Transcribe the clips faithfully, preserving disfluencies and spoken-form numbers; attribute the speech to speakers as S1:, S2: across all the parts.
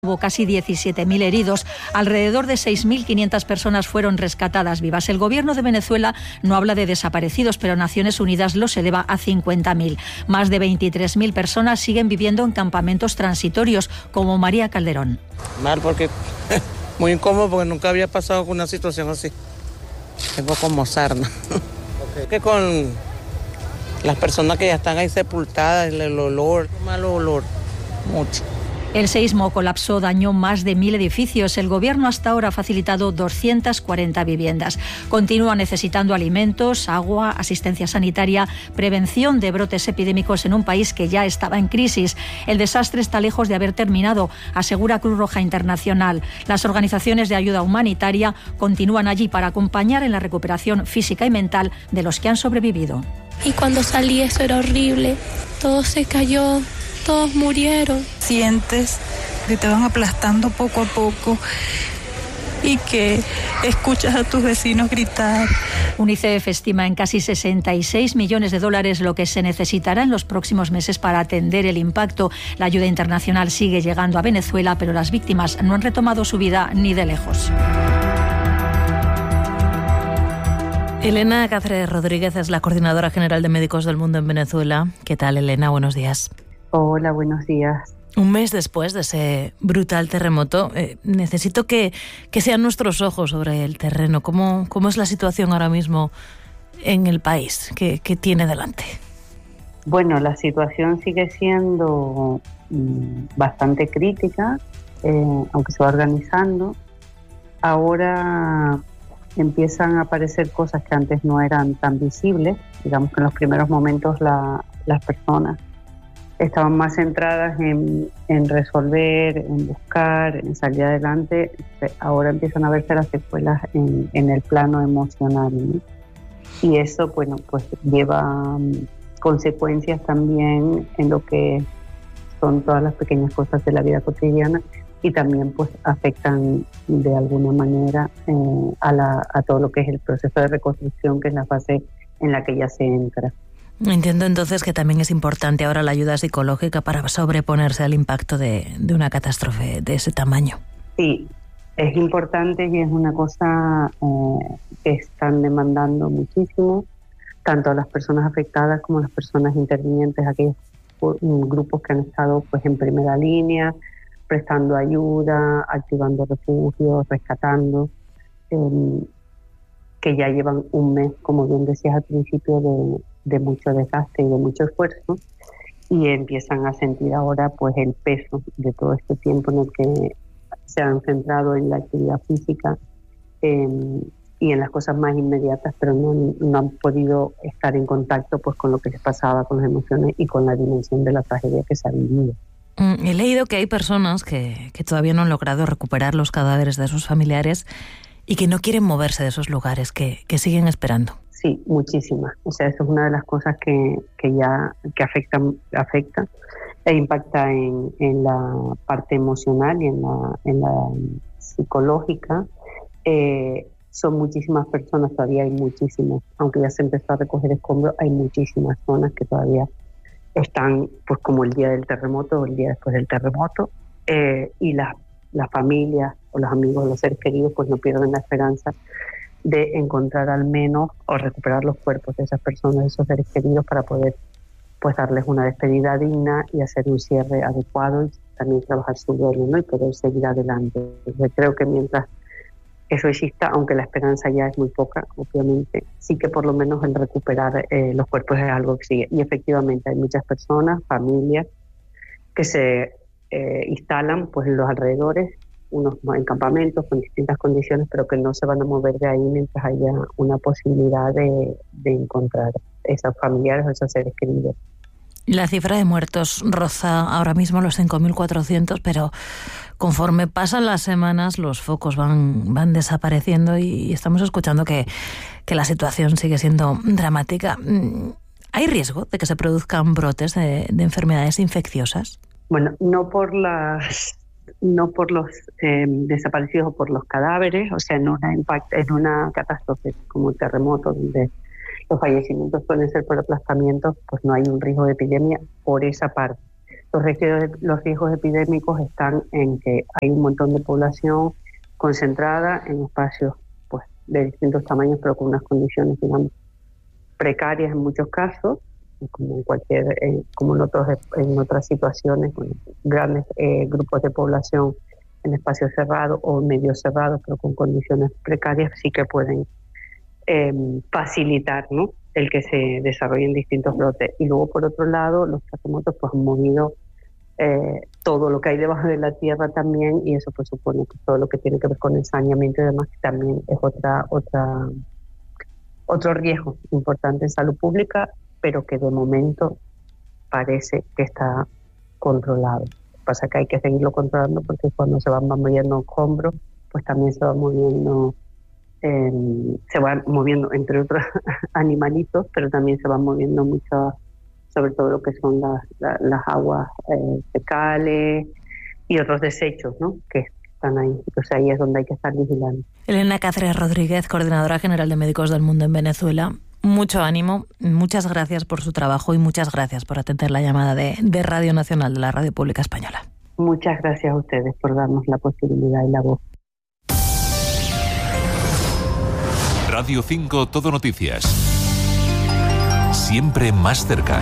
S1: Hubo casi diecisiete mil heridos, alrededor de seis mil quinientas personas fueron rescatadas vivas. El gobierno de Venezuela no habla de desaparecidos, pero Naciones Unidas los eleva a cincuenta mil. Más de veintitrés mil personas siguen viviendo en campamentos transitorios, como María Calderón.
S2: Mal, porque muy incómodo, porque nunca había pasado con una situación así. Tengo como sarna. Okay. Que con las personas que ya están ahí sepultadas, el olor, mal olor, mucho.
S1: El seísmo colapsó, dañó más de mil edificios. El gobierno hasta ahora ha facilitado doscientas cuarenta viviendas. Continúa necesitando alimentos, agua, asistencia sanitaria, prevención de brotes epidémicos en un país que ya estaba en crisis. El desastre está lejos de haber terminado, asegura Cruz Roja Internacional. Las organizaciones de ayuda humanitaria continúan allí para acompañar en la recuperación física y mental de los que han sobrevivido.
S3: Y cuando salí eso era horrible. Todo se cayó. Todos murieron.
S4: Sientes que te van aplastando poco a poco y que escuchas a tus vecinos gritar.
S1: UNICEF estima en casi sesenta y seis millones de dólares lo que se necesitará en los próximos meses para atender el impacto. La ayuda internacional sigue llegando a Venezuela, pero las víctimas no han retomado su vida ni de lejos.
S5: Elena Cáceres Rodríguez es la coordinadora general de Médicos del Mundo en Venezuela. ¿Qué tal, Elena? Buenos días.
S6: Hola, buenos días.
S5: Un mes después de ese brutal terremoto, eh, necesito que, que sean nuestros ojos sobre el terreno. ¿Cómo, cómo es la situación ahora mismo en el país? ¿Qué, qué tiene delante?
S6: Bueno, la situación sigue siendo mm, bastante crítica, eh, aunque se va organizando. Ahora empiezan a aparecer cosas que antes no eran tan visibles. Digamos que en los primeros momentos la, las personas estaban más centradas en, en resolver, en buscar, en salir adelante. Ahora empiezan a verse las secuelas en, en el plano emocional, ¿no? Y eso, bueno, pues lleva um, consecuencias también en lo que son todas las pequeñas cosas de la vida cotidiana y también pues afectan de alguna manera eh, a, la, a todo lo que es el proceso de reconstrucción, que es la fase en la que ya se entra.
S5: Entiendo entonces que también es importante ahora la ayuda psicológica para sobreponerse al impacto de, de una catástrofe de ese tamaño.
S6: Sí, es importante y es una cosa eh, que están demandando muchísimo, tanto a las personas afectadas como a las personas intervinientes, aquellos grupos que han estado pues en primera línea, prestando ayuda, activando refugios, rescatando, eh, que ya llevan un mes, como bien decías al principio, de, de mucho desgaste y de mucho esfuerzo, y empiezan a sentir ahora pues el peso de todo este tiempo en el que se han centrado en la actividad física eh, y en las cosas más inmediatas, pero no, no han podido estar en contacto pues con lo que les pasaba, con las emociones y con la dimensión de la tragedia que se ha vivido.
S5: He leído que hay personas que, que todavía no han logrado recuperar los cadáveres de sus familiares y que no quieren moverse de esos lugares, que, que siguen esperando.
S6: Sí, muchísimas. O sea, eso es una de las cosas que, que ya que afecta, afecta e impacta en, en la parte emocional y en la, en la psicológica. Eh, son muchísimas personas, todavía hay muchísimas. Aunque ya se empezó a recoger escombros, hay muchísimas zonas que todavía están pues como el día del terremoto o el día después del terremoto, eh, y las las familias o los amigos, los seres queridos pues no pierden la esperanza de encontrar al menos o recuperar los cuerpos de esas personas, de esos seres queridos, para poder pues darles una despedida digna y hacer un cierre adecuado y también trabajar su duelo, ¿no? Y poder seguir adelante. Yo creo que mientras eso exista, aunque la esperanza ya es muy poca, obviamente, sí que por lo menos el recuperar eh, los cuerpos es algo que sigue. Y efectivamente hay muchas personas, familias, que se eh, instalan pues en los alrededores, unos en campamentos con distintas condiciones, pero que no se van a mover de ahí mientras haya una posibilidad de, de encontrar esos familiares o esos seres queridos.
S5: La cifra de muertos roza ahora mismo los cinco mil cuatrocientos, pero conforme pasan las semanas los focos van, van desapareciendo y estamos escuchando que, que la situación sigue siendo dramática. ¿Hay riesgo de que se produzcan brotes de, de enfermedades infecciosas?
S6: Bueno, no por las no por los eh, desaparecidos o por los cadáveres, o sea, en una impact, en una catástrofe como un terremoto donde los fallecimientos pueden ser por aplastamientos, pues no hay un riesgo de epidemia por esa parte. Los riesgos, los riesgos epidémicos están en que hay un montón de población concentrada en espacios pues de distintos tamaños, pero con unas condiciones, digamos, precarias en muchos casos, como en cualquier, eh, como en otros, en otras situaciones, con grandes eh, grupos de población en espacios cerrados o medio cerrados, pero con condiciones precarias, sí que pueden eh, facilitar, ¿no?, el que se desarrollen distintos brotes. Y luego, por otro lado, los terremotos pues han movido eh, todo lo que hay debajo de la tierra también, y eso pues supone que todo lo que tiene que ver con el saneamiento y demás también es otra otra otro riesgo importante en salud pública, pero que de momento parece que está controlado. Lo que pasa es que hay que seguirlo controlando, porque cuando se van moviendo escombros, pues también se va moviendo Eh, se van moviendo entre otros animalitos, pero también se van moviendo mucho, sobre todo lo que son las, las, las aguas eh, fecales y otros desechos, ¿no?, que están ahí. Entonces ahí es donde hay que estar vigilando.
S5: Elena Cáceres Rodríguez, coordinadora general de Médicos del Mundo en Venezuela. Mucho ánimo, muchas gracias por su trabajo y muchas gracias por atender la llamada de, de Radio Nacional, de la Radio Pública Española.
S6: Muchas gracias a ustedes por darnos la posibilidad y la voz.
S7: Radio cinco Todo Noticias. Siempre más cerca.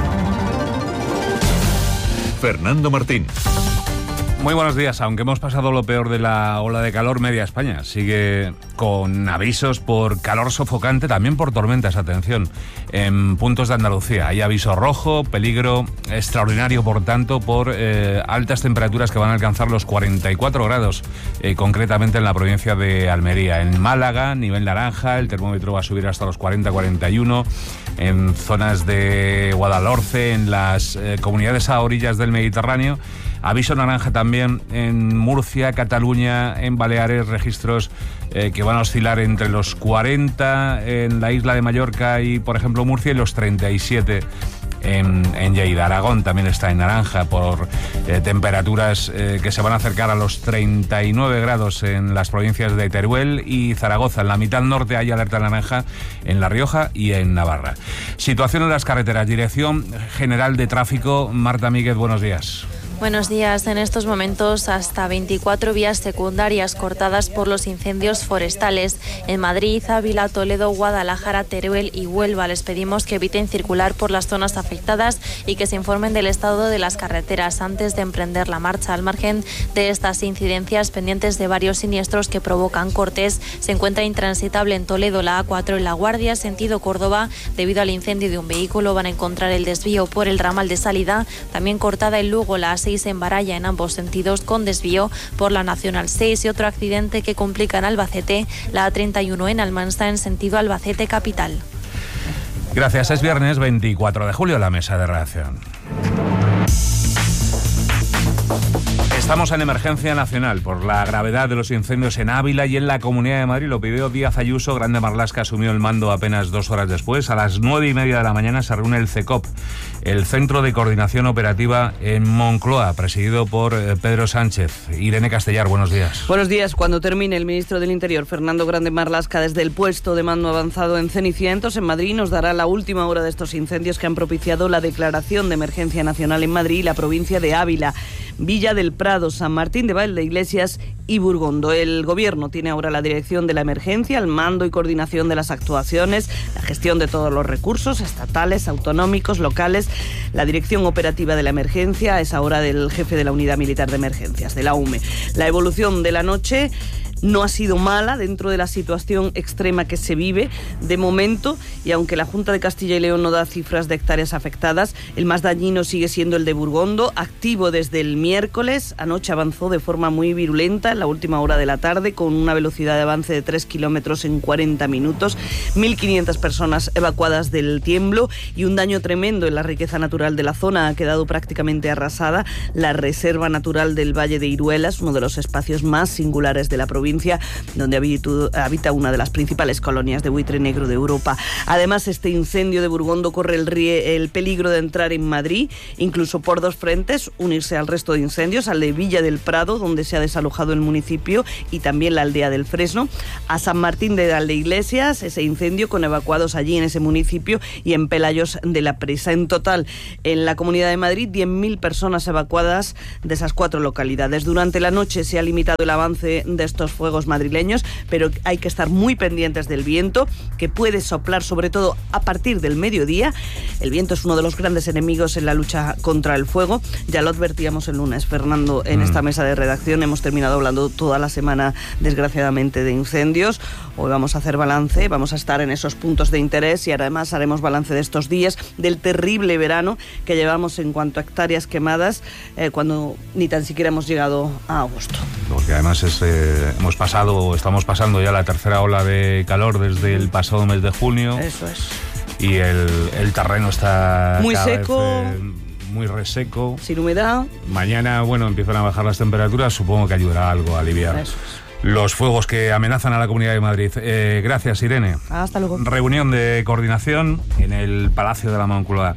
S7: Fernando Martín.
S8: Muy buenos días. Aunque hemos pasado lo peor de la ola de calor, media España sigue con avisos por calor sofocante, también por tormentas, atención, en puntos de Andalucía. Hay aviso rojo, peligro extraordinario, por tanto, por eh, altas temperaturas que van a alcanzar los cuarenta y cuatro grados, eh, concretamente en la provincia de Almería. En Málaga, nivel naranja, el termómetro va a subir hasta los cuarenta, cuarenta y uno. En zonas de Guadalhorce, en las eh, comunidades a orillas del Mediterráneo. Aviso naranja también en Murcia, Cataluña, en Baleares, registros eh, que van a oscilar entre los cuarenta en la isla de Mallorca y, por ejemplo, Murcia, y los treinta y siete en, en Lleida. Aragón también está en naranja por eh, temperaturas eh, que se van a acercar a los treinta y nueve grados en las provincias de Teruel y Zaragoza. En la mitad norte hay alerta naranja en La Rioja y en Navarra. Situación en las carreteras. Dirección General de Tráfico. Marta Míguez, buenos días.
S9: Buenos días. En estos momentos, hasta veinticuatro vías secundarias cortadas por los incendios forestales. En Madrid, Ávila, Toledo, Guadalajara, Teruel y Huelva. Les pedimos que eviten circular por las zonas afectadas y que se informen del estado de las carreteras antes de emprender la marcha. Al margen de estas incidencias, pendientes de varios siniestros que provocan cortes, se encuentra intransitable en Toledo la A cuatro en La Guardia, sentido Córdoba. Debido al incendio de un vehículo, van a encontrar el desvío por el ramal de salida. También cortada en Lugo la A seis en Baraya en ambos sentidos, con desvío por la Nacional seis, y otro accidente que complica en Albacete, la A treinta y uno en Almansa en sentido Albacete capital.
S8: Gracias. Es viernes veinticuatro de julio, la mesa de redacción. Estamos en emergencia nacional por la gravedad de los incendios en Ávila y en la Comunidad de Madrid. Lo pidió Díaz Ayuso. Grande Marlaska asumió el mando apenas dos horas después. A las nueve y media de la mañana se reúne el CECOP, el Centro de Coordinación Operativa en Moncloa, presidido por eh, Pedro Sánchez. Irene Castellar, buenos días.
S10: Buenos días. Cuando termine, el ministro del Interior, Fernando Grande Marlaska, desde el puesto de mando avanzado en Cenicientos, en Madrid, nos dará la última hora de estos incendios que han propiciado la declaración de emergencia nacional en Madrid y la provincia de Ávila, Villa del Prado, San Martín de Valdeiglesias y Burgondo. El Gobierno tiene ahora la dirección de la emergencia, el mando y coordinación de las actuaciones, la gestión de todos los recursos estatales, autonómicos, locales. La dirección operativa de la emergencia es ahora del jefe de la Unidad Militar de Emergencias, de la U M E. La evolución de la noche no ha sido mala dentro de la situación extrema que se vive de momento, y aunque la Junta de Castilla y León no da cifras de hectáreas afectadas, el más dañino sigue siendo el de Burgondo, activo desde el miércoles. Anoche avanzó de forma muy virulenta en la última hora de la tarde, con una velocidad de avance de tres kilómetros en cuarenta minutos, mil quinientas personas evacuadas del tiemblo y un daño tremendo en la riqueza natural de la zona. Ha quedado prácticamente arrasada la Reserva Natural del Valle de Iruelas, uno de los espacios más singulares de la provincia, provincia donde habita una de las principales colonias de buitre negro de Europa. Además, este incendio de Burgondo corre el, rie- el peligro de entrar en Madrid, incluso por dos frentes, unirse al resto de incendios, al de Villa del Prado, donde se ha desalojado el municipio, y también la aldea del Fresno, a San Martín de Valdeiglesias, ese incendio con evacuados allí en ese municipio, y en Pelayos de la Presa. En total, en la Comunidad de Madrid, diez mil personas evacuadas de esas cuatro localidades. Durante la noche se ha limitado el avance de estos fuegos madrileños, pero hay que estar muy pendientes del viento, que puede soplar sobre todo a partir del mediodía. El viento es uno de los grandes enemigos en la lucha contra el fuego. Ya lo advertíamos el lunes, Fernando, en mm. esta mesa de redacción. Hemos terminado hablando toda la semana, desgraciadamente, de incendios. Hoy vamos a hacer balance, vamos a estar en esos puntos de interés y además haremos balance de estos días, del terrible verano que llevamos en cuanto a hectáreas quemadas, eh, cuando ni tan siquiera hemos llegado a agosto.
S8: Porque además es, eh, hemos pasado, estamos pasando ya la tercera ola de calor desde el pasado mes de junio.
S10: Eso es.
S8: Y el, el terreno está
S10: muy
S8: cada
S10: seco.
S8: Vez, eh, muy reseco.
S10: Sin humedad.
S8: Mañana, bueno, empiezan a bajar las temperaturas, supongo que ayudará algo a aliviar
S10: Eso es.
S8: los fuegos que amenazan a la Comunidad de Madrid. Eh, gracias, Irene.
S10: Hasta luego.
S8: Reunión de coordinación en el Palacio de la Moncloa,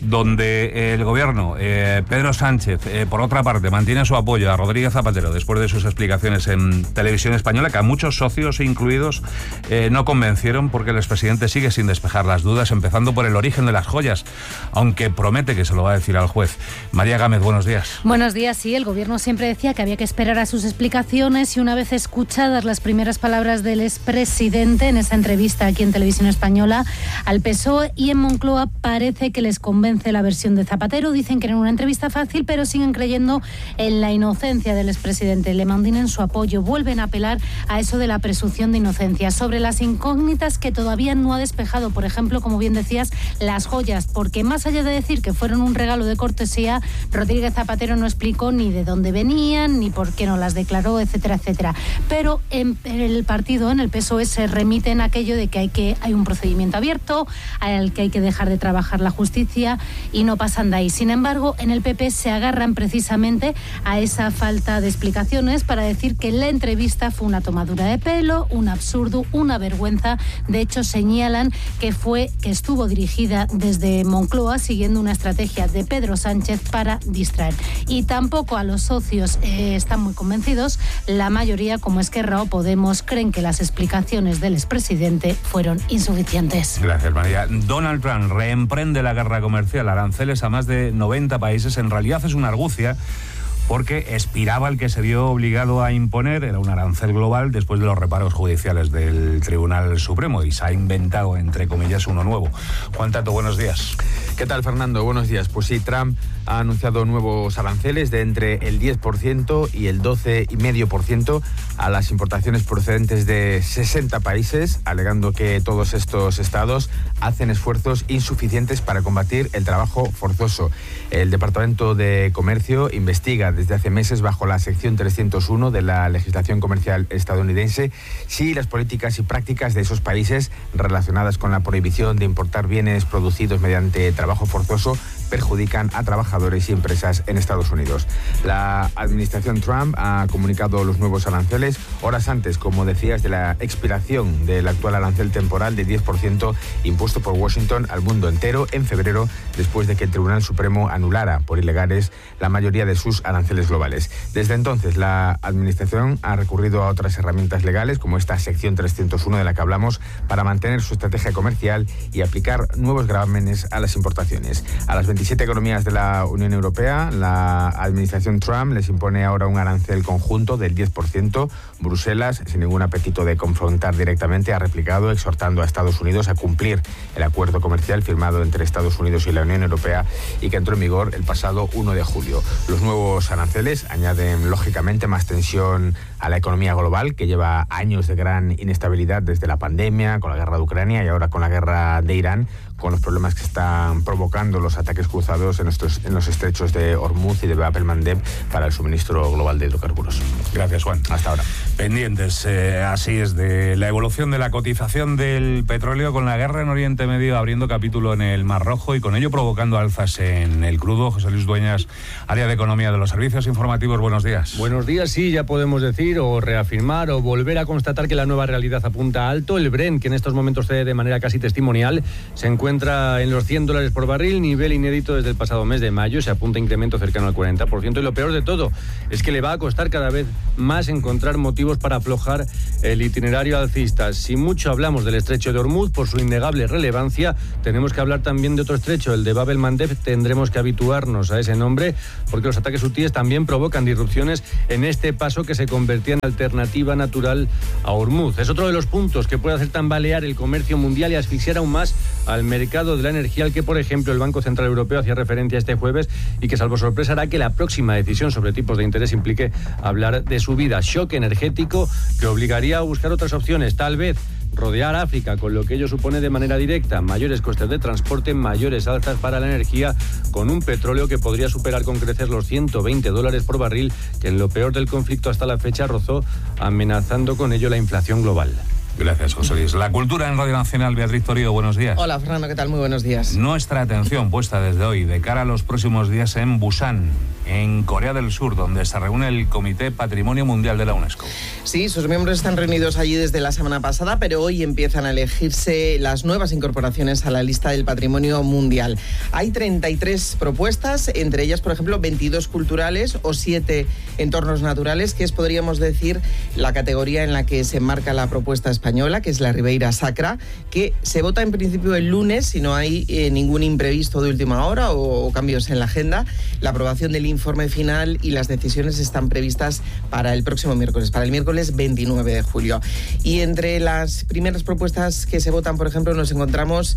S8: donde el gobierno, eh, Pedro Sánchez, eh, por otra parte, mantiene su apoyo a Rodríguez Zapatero después de sus explicaciones en Televisión Española, que a muchos socios incluidos eh, no convencieron, porque el expresidente sigue sin despejar las dudas, empezando por el origen de las joyas, aunque promete que se lo va a decir al juez. María Gámez, buenos días.
S11: Buenos días, sí. El gobierno siempre decía que había que esperar a sus explicaciones, y una vez escuchadas las primeras palabras del expresidente en esa entrevista aquí en Televisión Española, al P S O E y en Moncloa parece que les convence la versión de Zapatero. Dicen que era una entrevista fácil, pero siguen creyendo en la inocencia del expresidente. Le mantienen su apoyo, vuelven a apelar a eso de la presunción de inocencia. Sobre las incógnitas que todavía no ha despejado, por ejemplo, como bien decías, las joyas, porque más allá de decir que fueron un regalo de cortesía, Rodríguez Zapatero no explicó ni de dónde venían, ni por qué no las declaró, etcétera, etcétera. Pero en el partido, en el P S O E, se remiten a aquello de que hay, que hay un procedimiento abierto, al que hay que dejar de trabajar la justicia, y no pasan de ahí. Sin embargo, en el P P se agarran precisamente a esa falta de explicaciones para decir que la entrevista fue una tomadura de pelo, un absurdo, una vergüenza. De hecho, señalan que fue que estuvo dirigida desde Moncloa siguiendo una estrategia de Pedro Sánchez para distraer. Y tampoco a los socios eh, están muy convencidos. La mayoría, como Esquerra o Podemos, creen que las explicaciones del expresidente fueron insuficientes.
S8: Gracias, María. Donald Trump reemprende la guerra comercial, aranceles a más de noventa países. En realidad es una argucia, porque expiraba el que se vio obligado a imponer, era un arancel global después de los reparos judiciales del Tribunal Supremo, y se ha inventado, entre comillas, uno nuevo. Juan Tato, buenos días.
S12: ¿Qué tal, Fernando? Buenos días. Pues sí, Trump ha anunciado nuevos aranceles de entre el diez por ciento y el doce coma cinco por ciento a las importaciones procedentes de sesenta países, alegando que todos estos estados hacen esfuerzos insuficientes para combatir el trabajo forzoso. El Departamento de Comercio investiga desde hace meses, bajo la sección trescientos uno de la legislación comercial estadounidense, si las políticas y prácticas de esos países relacionadas con la prohibición de importar bienes producidos mediante trabajo forzoso perjudican a trabajadores y empresas en Estados Unidos. La administración Trump ha comunicado los nuevos aranceles horas antes, como decías, de la expiración del actual arancel temporal de diez por ciento impuesto por Washington al mundo entero en febrero, después de que el Tribunal Supremo anulara por ilegales la mayoría de sus aranceles globales. Desde entonces, la administración ha recurrido a otras herramientas legales, como esta sección trescientos uno de la que hablamos, para mantener su estrategia comercial y aplicar nuevos gravámenes a las importaciones. A las veintisiete economías de la Unión Europea, la administración Trump les impone ahora un arancel conjunto del diez por ciento. Bruselas, sin ningún apetito de confrontar directamente, ha replicado, exhortando a Estados Unidos a cumplir el acuerdo comercial firmado entre Estados Unidos y la Unión Europea y que entró en vigor el pasado uno de julio. Los nuevos aranceles añaden, lógicamente, más tensión a la economía global, que lleva años de gran inestabilidad desde la pandemia, con la guerra de Ucrania y ahora con la guerra de Irán, con los problemas que están provocando los ataques cruzados en, nuestros, en los estrechos de Hormuz y de Bab el-Mandeb para el suministro global de hidrocarburos.
S8: Gracias, Juan.
S12: Hasta ahora.
S8: Pendientes, eh, así es, de la evolución de la cotización del petróleo, con la guerra en Oriente Medio abriendo capítulo en el Mar Rojo y con ello provocando alzas en el crudo. José Luis Dueñas, área de Economía de los Servicios Informativos, buenos días.
S13: Buenos días, sí, ya podemos decir decir o reafirmar o volver a constatar que la nueva realidad apunta alto. El Brent, que en estos momentos cede de manera casi testimonial, se encuentra en los cien dólares por barril, nivel inédito desde el pasado mes de mayo, se apunta a incremento cercano al cuarenta por ciento, y lo peor de todo es que le va a costar cada vez más encontrar motivos para aflojar el itinerario alcista. Si mucho hablamos del estrecho de Hormuz por su innegable relevancia, tenemos que hablar también de otro estrecho, el de Bab el-Mandeb. Tendremos que habituarnos a ese nombre porque los ataques hutíes también provocan disrupciones en este paso que se convertía en alternativa natural a Hormuz. Es otro de los puntos que puede hacer tambalear el comercio mundial y asfixiar aún más al mercado de la energía, al que, por ejemplo, el Banco Central Europeo hacía referencia este jueves, y que, salvo sorpresa, hará que la próxima decisión sobre tipos de interés implique hablar de subida. Shock energético que obligaría a buscar otras opciones, tal vez rodear África, con lo que ello supone de manera directa mayores costes de transporte, mayores alzas para la energía, con un petróleo que podría superar con creces los ciento veinte dólares por barril, que en lo peor del conflicto hasta la fecha rozó, amenazando con ello la inflación global.
S8: Gracias, José Luis. La cultura en Radio Nacional. Beatriz Torío, buenos días.
S14: Hola, Fernando, ¿qué tal? Muy buenos días.
S8: Nuestra atención puesta desde hoy de cara a los próximos días en Busan, en Corea del Sur, donde se reúne el Comité Patrimonio Mundial de la UNESCO.
S14: Sí, sus miembros están reunidos allí desde la semana pasada, pero hoy empiezan a elegirse las nuevas incorporaciones a la lista del Patrimonio Mundial. Hay treinta y tres propuestas, entre ellas, por ejemplo, veintidós culturales o siete entornos naturales, que es, podríamos decir, la categoría en la que se enmarca la propuesta española, que es la Ribeira Sacra, que se vota en principio el lunes, si no hay eh, ningún imprevisto de última hora o, o cambios en la agenda. La aprobación del informe final y las decisiones están previstas para el próximo miércoles, para el miércoles veintinueve de julio. Y entre las primeras propuestas que se votan, por ejemplo, nos encontramos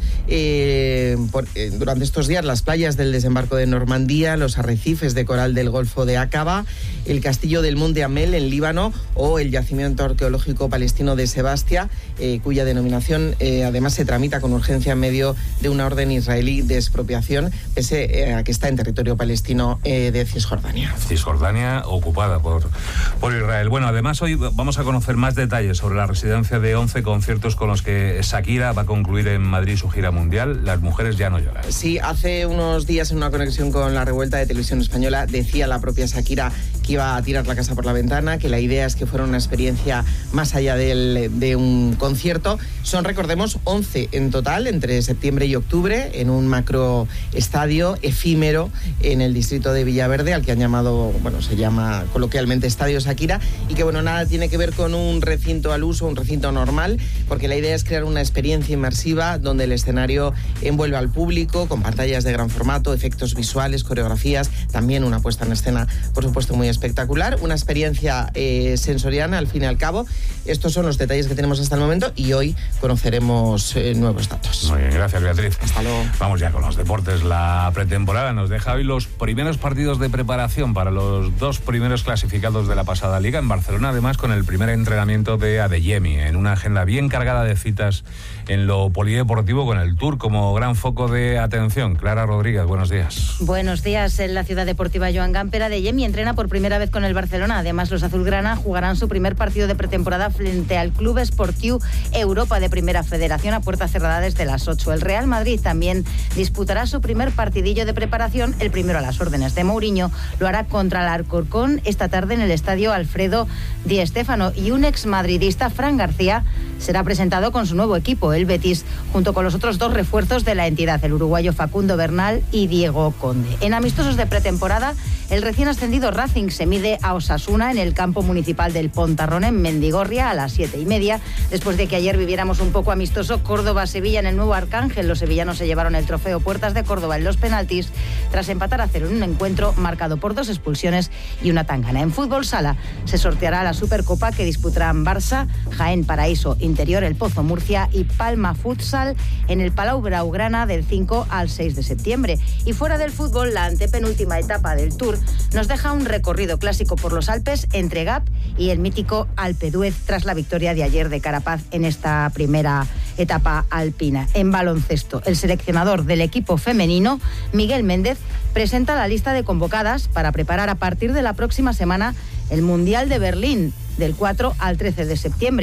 S14: eh, por, eh, durante estos días las playas del desembarco de Normandía, los arrecifes de coral del Golfo de Aqaba, el castillo del Monte Amel en Líbano o el yacimiento arqueológico palestino de Sebastia, eh, cuya denominación eh, además se tramita con urgencia en medio de una orden israelí de expropiación, pese eh, a que está en territorio palestino eh, de Cisjordania.
S8: Cisjordania ocupada por, por Israel. Bueno, además hoy vamos a conocer más detalles sobre la residencia de once conciertos con los que Shakira va a concluir en Madrid su gira mundial. Las mujeres ya no lloran.
S14: Sí, hace unos días en una conexión con La Revuelta de Televisión Española decía la propia Shakira que iba a tirar la casa por la ventana, que la idea es que fuera una experiencia más allá del, de un concierto. Son, recordemos, once en total entre septiembre y octubre en un macro estadio efímero en el distrito de Villaverde, al que han llamado, bueno, se llama coloquialmente Estadio Shakira, y que, bueno, nada tiene que ver con un recinto al uso, un recinto normal, porque la idea es crear una experiencia inmersiva donde el escenario envuelve al público con pantallas de gran formato, efectos visuales, coreografías, también una puesta en escena, por supuesto, muy espectacular, una experiencia eh, sensoriana, al fin y al cabo. Estos son los detalles que tenemos hasta el momento y hoy conoceremos eh, nuevos datos.
S8: Muy bien, gracias, Beatriz.
S14: Hasta luego.
S8: Vamos ya con los deportes. La pretemporada nos deja hoy los primeros partidos de preparación para los dos primeros clasificados de la pasada liga en Barcelona, además con el primer entrenamiento de Adeyemi, en una agenda bien cargada de citas en lo polideportivo, con el Tour como gran foco de atención. Clara Rodríguez, buenos días.
S15: Buenos días. En la ciudad deportiva Joan Gamper, Adeyemi entrena por primera vez con el Barcelona. Además, los azulgrana jugarán su primer partido de pretemporada frente al Club Esportiu Europa de Primera Federación a puerta cerrada desde las ocho. El Real Madrid también disputará su primer partidillo de preparación, el primero a las órdenes de Mourinho. Lo hará contra el Alcorcón esta tarde en el estadio Alfredo Di Stéfano, y un exmadridista, Fran García, será presentado con su nuevo equipo, el Betis, junto con los otros dos refuerzos de la entidad, el uruguayo Facundo Bernal y Diego Conde. En amistosos de pretemporada, el recién ascendido Racing se mide a Osasuna en el campo municipal del Pontarrón en Mendigorria a las siete y media. Después de que ayer viviéramos un poco amistoso Córdoba-Sevilla en el nuevo Arcángel, los sevillanos se llevaron el trofeo Puertas de Córdoba en los penaltis tras empatar a cero en un encuentro marcado por dos expulsiones y una tangana. En fútbol sala se sorteará la Supercopa que disputarán Barça, Jaén Paraíso Interior, El Pozo Murcia y Palma Futsal en el Palau Blaugrana del cinco al seis de septiembre. Y fuera del fútbol, la antepenúltima etapa del Tour nos deja un recorrido clásico por los Alpes entre Gap y el mítico Alpe d'Huez tras la victoria de ayer de Carapaz en esta primera etapa alpina. En baloncesto, el seleccionador del equipo femenino, Miguel Méndez, presenta la lista de convocadas para preparar a partir de la próxima semana el Mundial de Berlín, del cuatro al trece de septiembre.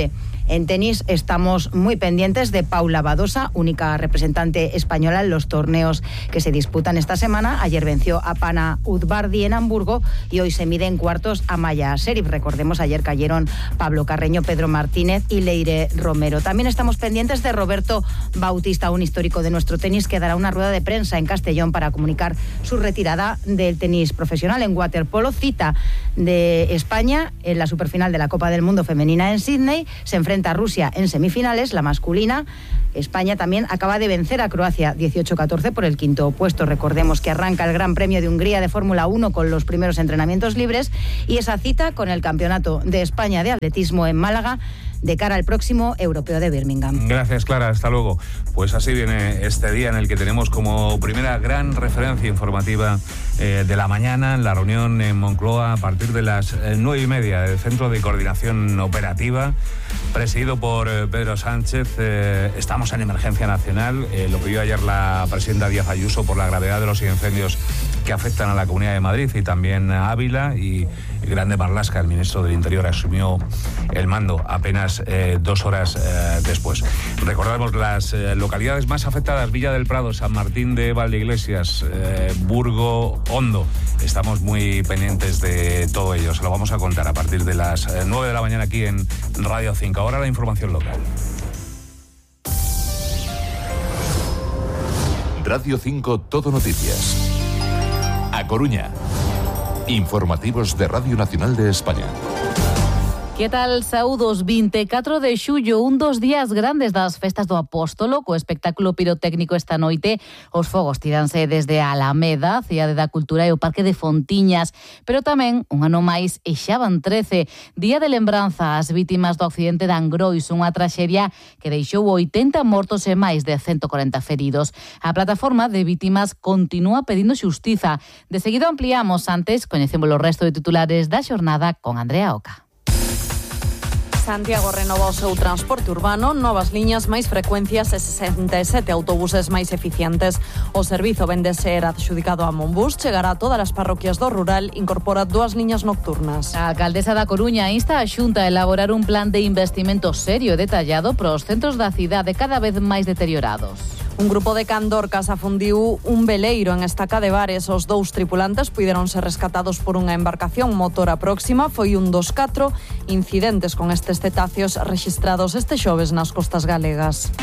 S15: En tenis estamos muy pendientes de Paula Badosa, única representante española en los torneos que se disputan esta semana. Ayer venció a Pana Udvardi en Hamburgo y hoy se mide en cuartos a Maya Sherif. Recordemos, ayer cayeron Pablo Carreño, Pedro Martínez y Leire Romero. También estamos pendientes de Roberto Bautista, un histórico de nuestro tenis que dará una rueda de prensa en Castellón para comunicar su retirada del tenis profesional. En waterpolo, cita de España en la superfinal de la Copa del Mundo femenina en Sydney. Se enfrenta a Rusia en semifinales, la masculina. España también acaba de vencer a Croacia dieciocho a catorce por el quinto puesto. Recordemos que arranca el Gran Premio de Hungría de Fórmula uno con los primeros entrenamientos libres y esa cita con el Campeonato de España de Atletismo en Málaga de cara al próximo Europeo de Birmingham.
S8: Gracias, Clara. Hasta luego. Pues así viene este día en el que tenemos como primera gran referencia informativa eh, de la mañana la reunión en Moncloa a partir de las eh, nueve y media del Centro de Coordinación Operativa, presidido por eh, Pedro Sánchez. Eh, estamos en emergencia nacional. Eh, lo pidió ayer la presidenta Díaz Ayuso por la gravedad de los incendios que afectan a la Comunidad de Madrid y también a Ávila, y Grande Marlaska, el ministro del Interior, asumió el mando apenas eh, dos horas eh, después. Recordamos las eh, localidades más afectadas: Villa del Prado, San Martín de Valdeiglesias, eh, Burgo, Hondo. Estamos muy pendientes de todo ello. Se lo vamos a contar a partir de las eh, nueve de la mañana aquí en Radio cinco. Ahora la información local.
S7: Radio cinco Todo Noticias. A Coruña. Informativos de Radio Nacional de España.
S5: Que tal, saúdos? vinte e catro de xullo, un dos días grandes das festas do Apóstolo, co espectáculo pirotécnico esta noite. Os fogos tiranse desde a Alameda, Cidade da Cultura e o Parque de Fontiñas, pero tamén un ano máis e xa van trece. Día de lembranza ás vítimas do accidente de Angrois, unha traxedia que deixou oitenta mortos e máis de ciento corenta feridos. A plataforma de vítimas continúa pedindo xustiza. De seguido ampliamos, antes coñecemos o resto de titulares da xornada con Andrea Oca.
S16: Santiago renova o seu transporte urbano, novas liñas, máis frecuencias e sesenta e sete autobuses máis eficientes. O servizo vende ser adxudicado a Monbus, chegará a todas as parroquias do rural, incorpora dúas liñas nocturnas.
S5: A alcaldesa da Coruña insta a Xunta a elaborar un plan de investimento serio e detallado para os centros da cidade cada vez máis deteriorados.
S16: Un grupo de Candorcas afundiu un veleiro en Estaca de Bares. Os dous tripulantes puideron ser rescatados por unha embarcación motora próxima. Foi un dos catro incidentes con estes cetáceos rexistrados este xoves nas costas galegas.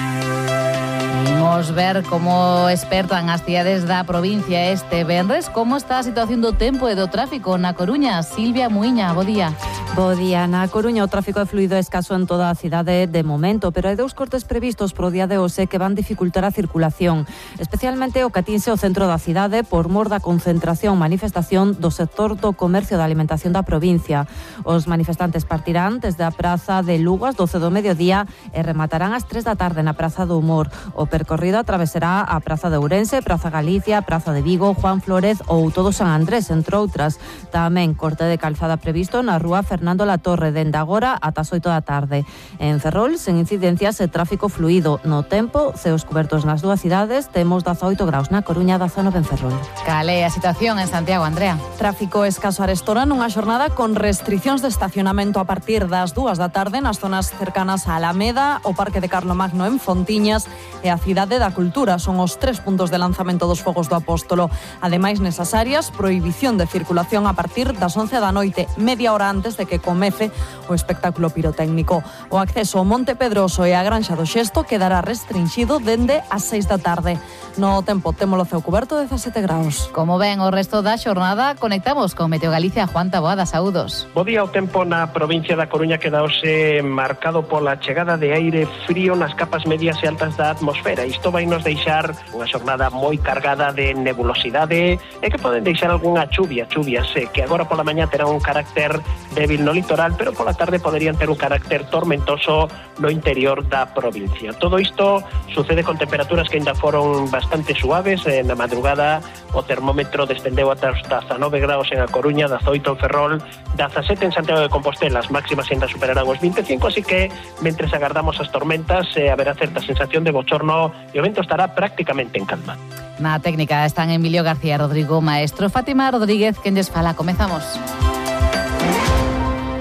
S5: Imos ver como expertan as cidades da provincia este venres como está a situación do tempo e do tráfico na Coruña. Silvia Muiña, bo día.
S17: Bo día. Na Coruña o tráfico é fluido e escaso en toda a cidade de momento, pero hai dous cortes previstos pro día de hoxe que van dificultar a circulación, especialmente o que atinse o centro da cidade por mor da concentración manifestación do sector do comercio da alimentación da provincia. Os manifestantes partirán desde a Praza de Lugo ás doce do mediodía e rematarán ás tres da tarde na Praza do Humor. O percorrido atravesará a Praza de Ourense, Praza Galicia, Praza de Vigo, Juan Flórez ou todo San Andrés, entre outras. Tamén corte de calzada previsto na rúa Fernando Latorre, dende agora ata as oito da tarde. En Ferrol, sen incidencias e tráfico fluido. No tempo, ceos cubertos nas dúas cidades, temos dezaoito graus na Coruña, dezanove en Ferrol.
S5: Cal é a situación en Santiago, Andrea?
S16: Tráfico escaso a Arestora nunha xornada con restricións de estacionamento a partir das dúas da tarde nas zonas cercanas a Alameda, o Parque de Carlomagno en Fontiñas e a Cidade da Cultura. Son os tres puntos de lanzamento dos fogos do Apóstolo. Ademais, nesas áreas, prohibición de circulación a partir das once da noite, media hora antes de que comece o espectáculo pirotécnico. O acceso ao Monte Pedroso e a Granxa do Xesto quedará restringido dende as seis da tarde. No tempo, témolo ceo cuberto dezasete graus.
S5: Como ven o resto da xornada, conectamos con Meteo Galicia. Juan Taboada, saúdos.
S18: Bo día. O tempo na provincia da Coruña quedaose marcado pola chegada de aire frío nas capas medias e altas da atmosfera. Isto vai nos deixar unha xornada moi cargada de nebulosidade e que poden deixar algunha chuvia, chuvias eh, que agora pola mañá terán un carácter débil no litoral, pero pola tarde poderían ter un carácter tormentoso no interior da provincia. Todo isto sucede con temperaturas que ainda foron bastante suaves. Eh, na madrugada o termómetro descendeu ata os dezanove graus en A Coruña, dezaoito en Ferrol, dezasete en Santiago de Compostela. As máximas ainda superarán os vinte e cinco, así que mentres agardamos as tormentas eh, haberá certa sensación de bochorno e o vento estará prácticamente en calma.
S5: Na técnica están Emilio García, Rodrigo Maestro, Fátima Rodríguez, quen lles fala. Comezamos.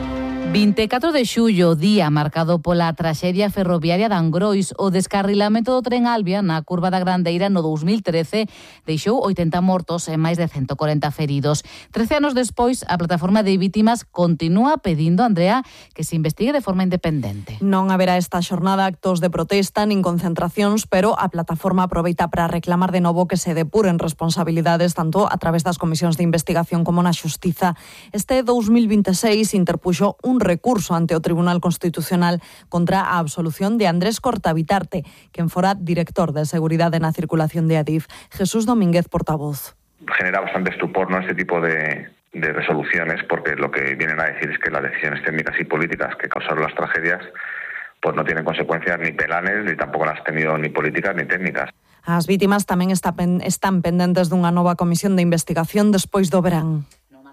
S19: vinte e catro de xullo, día marcado pola traxedia ferroviaria de Angrois, o descarrilamento do tren Albia na curva da Grandeira no dous mil trece deixou oitenta mortos e máis de ciento corenta feridos. Trece anos despois, a plataforma de vítimas continúa pedindo, Andrea, que se investigue de forma independente.
S16: Non haberá esta xornada actos de protesta nin concentracións, pero a plataforma aproveita para reclamar de novo que se depuren responsabilidades tanto a través das comisións de investigación como na xustiza. Este dous mil vinte e seis interpuxo un recurso ante o Tribunal Constitucional contra a absolución de Andrés Cortabitarte, quen fora director de Seguridade na Circulación de Adif. Jesús Domínguez, portavoz.
S20: Genera bastante estupor, ¿no?, este tipo de, de resoluciones, porque lo que vienen a decir es que las decisiones técnicas y políticas que causaron las tragedias pues no tienen consecuencias ni penales, ni tampoco las han tenido ni políticas ni técnicas.
S16: As vítimas tamén está pen, están pendentes dunha nova comisión de investigación despois do verán.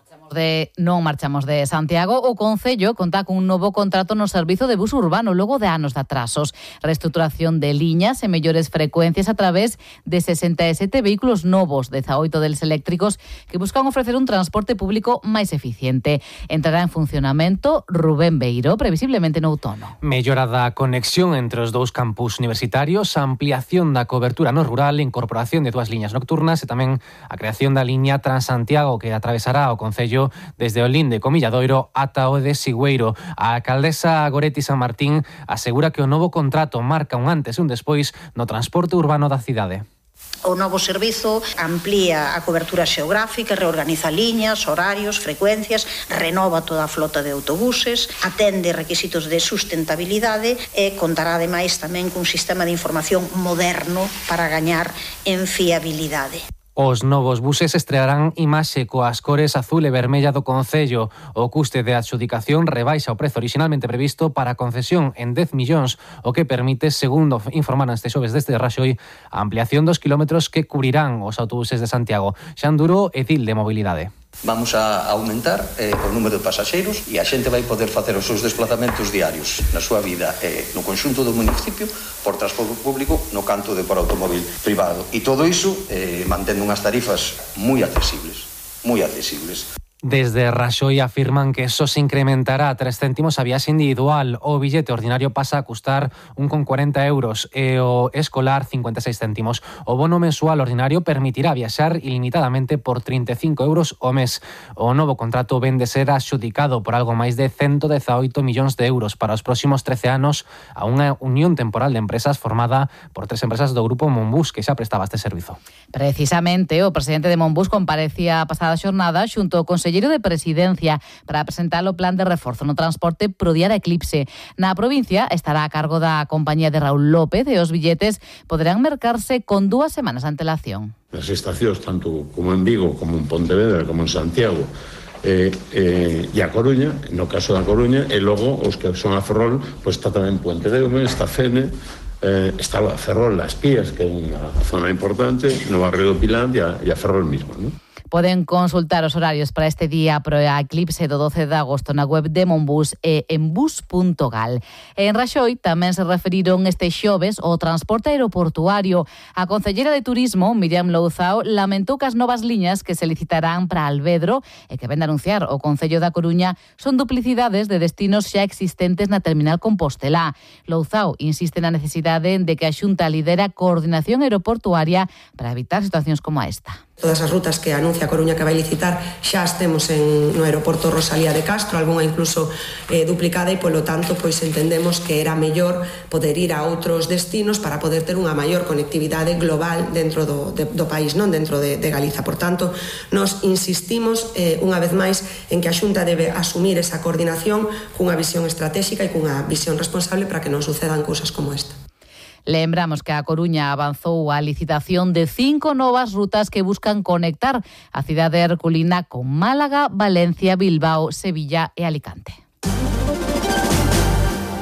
S19: De non marchamos de Santiago, o Concello conta cun novo contrato no servizo de bus urbano logo de anos de atrasos. Reestruturación de liñas e mellores frecuencias a través de sesenta e sete vehículos novos, dezaoito deles eléctricos, que buscan ofrecer un transporte público máis eficiente. Entrará en funcionamento Rubén Beiro, previsiblemente no outono.
S21: Mellora da conexión entre os dous campus universitarios, ampliación da cobertura no rural, incorporación de dúas liñas nocturnas e tamén a creación da liña Transantiago que atravesará o Concello desde o Linde Comilladoiro ata o de Sigüeiro. A alcaldesa Goretti San Martín asegura que o novo contrato marca un antes e un despois no transporte urbano da cidade.
S22: O novo servizo amplía a cobertura xeográfica, reorganiza liñas, horarios, frecuencias, renova toda a flota de autobuses, atende requisitos de sustentabilidade e contará ademais tamén cun sistema de información moderno para gañar en fiabilidade.
S21: Os novos buses estrearán imaxe coas cores azul e vermella do Concello. O custe de adxudicación rebaixa o prezo orixinalmente previsto para a concesión en dez millóns, o que permite, segundo informaron este xoves desde Raxoi, a ampliación dos kilómetros que cubrirán os autobuses de Santiago. Xan Duro, edil de mobilidade.
S23: Vamos a aumentar eh, o número de pasaxeiros e a xente vai poder facer os seus desplazamentos diarios na súa vida eh, no conxunto do municipio por transporte público, no canto de por automóvil privado. E todo iso eh, mantendo unhas tarifas moi accesibles, moi accesibles.
S21: Desde Raxoi afirman que só se incrementará tres céntimos a viaxe individual. O billete ordinario pasa a custar un con cuarenta euros e o escolar cincuenta e seis céntimos. O bono mensual ordinario permitirá viaxar ilimitadamente por trinta e cinco euros ao mes. O novo contrato ven de ser axudicado por algo máis de ciento dezaoito millóns de euros para os próximos trece anos a unha unión temporal de empresas formada por tres empresas do grupo Monbus que xa prestaba este servizo.
S19: Precisamente, o presidente de Monbus comparecía a pasada xornada xunto ao conselleiro de Presidencia para presentar o plan de reforzo no transporte pro día de eclipse. Na provincia estará a cargo da compañía de Raúl López e os billetes poderán mercarse con dúas semanas de antelación.
S24: Nas estacións, tanto como en Vigo, como en Pontevedra, como en Santiago, eh, eh, e a Coruña, no caso da Coruña, e logo os que son a Ferrol, pois está tamén Puente Deume, está Fene, eh, está a Ferrol, Las Pías, que é unha zona importante, no barrio do Pilar e a, e a Ferrol mismo, non?
S19: Poden consultar os horarios para este día pro eclipse do doce de agosto na web de Monbus e en bus punto gal. En Raxoi tamén se referiron este xoves ao transporte aeroportuario. A concellera de Turismo, Miriam Louzao, lamentou que as novas liñas que se licitarán para Alvedro e que ven de anunciar o Concello da Coruña son duplicidades de destinos xa existentes na terminal Compostelá. Louzao insiste na necesidade de que a Xunta lidera a coordinación aeroportuaria para evitar situacións como esta.
S25: Todas as rutas que anuncia a Coruña que vai licitar xa as temos en, no aeroporto Rosalía de Castro, algunha incluso eh, duplicada e, polo tanto, pois entendemos que era mellor poder ir a outros destinos para poder ter unha maior conectividade global dentro do, de, do país, non dentro de, de Galiza. Por tanto, nos insistimos eh, unha vez máis en que a Xunta debe asumir esa coordinación cunha visión estratégica e cunha visión responsable para que non sucedan cousas como esta.
S19: Lembramos que a Coruña avanzou a licitación de cinco novas rutas que buscan conectar a cidade herculina con Málaga, Valencia, Bilbao, Sevilla e Alicante.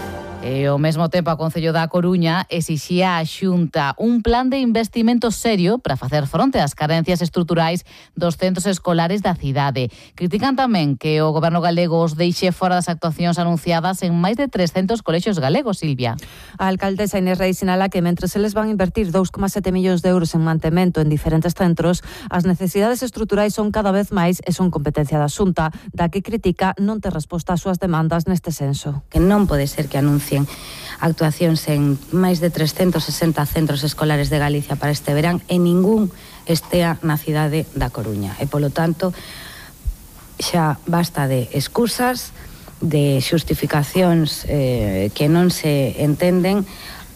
S19: E ao mesmo tempo a Concello da Coruña exixía a Xunta un plan de investimento serio para facer fronte ás carencias estruturais dos centros escolares da cidade. Critican tamén que o Goberno galego os deixe fora das actuacións anunciadas en máis de trescentos colexios galegos, Silvia.
S17: A alcaldesa Inés Rei sinala que mentres eles van invertir dous coma sete millóns de euros en mantemento en diferentes centros, as necesidades estruturais son cada vez máis e son competencia da Xunta, da que critica non ter resposta ás súas demandas neste senso.
S1: Que non pode ser que anuncien actuacións en máis de trescentos sesenta centros escolares de Galicia para este verán e ningún estea na cidade da Coruña. E, polo tanto, xa basta de excusas, de xustificacións eh, que non se entenden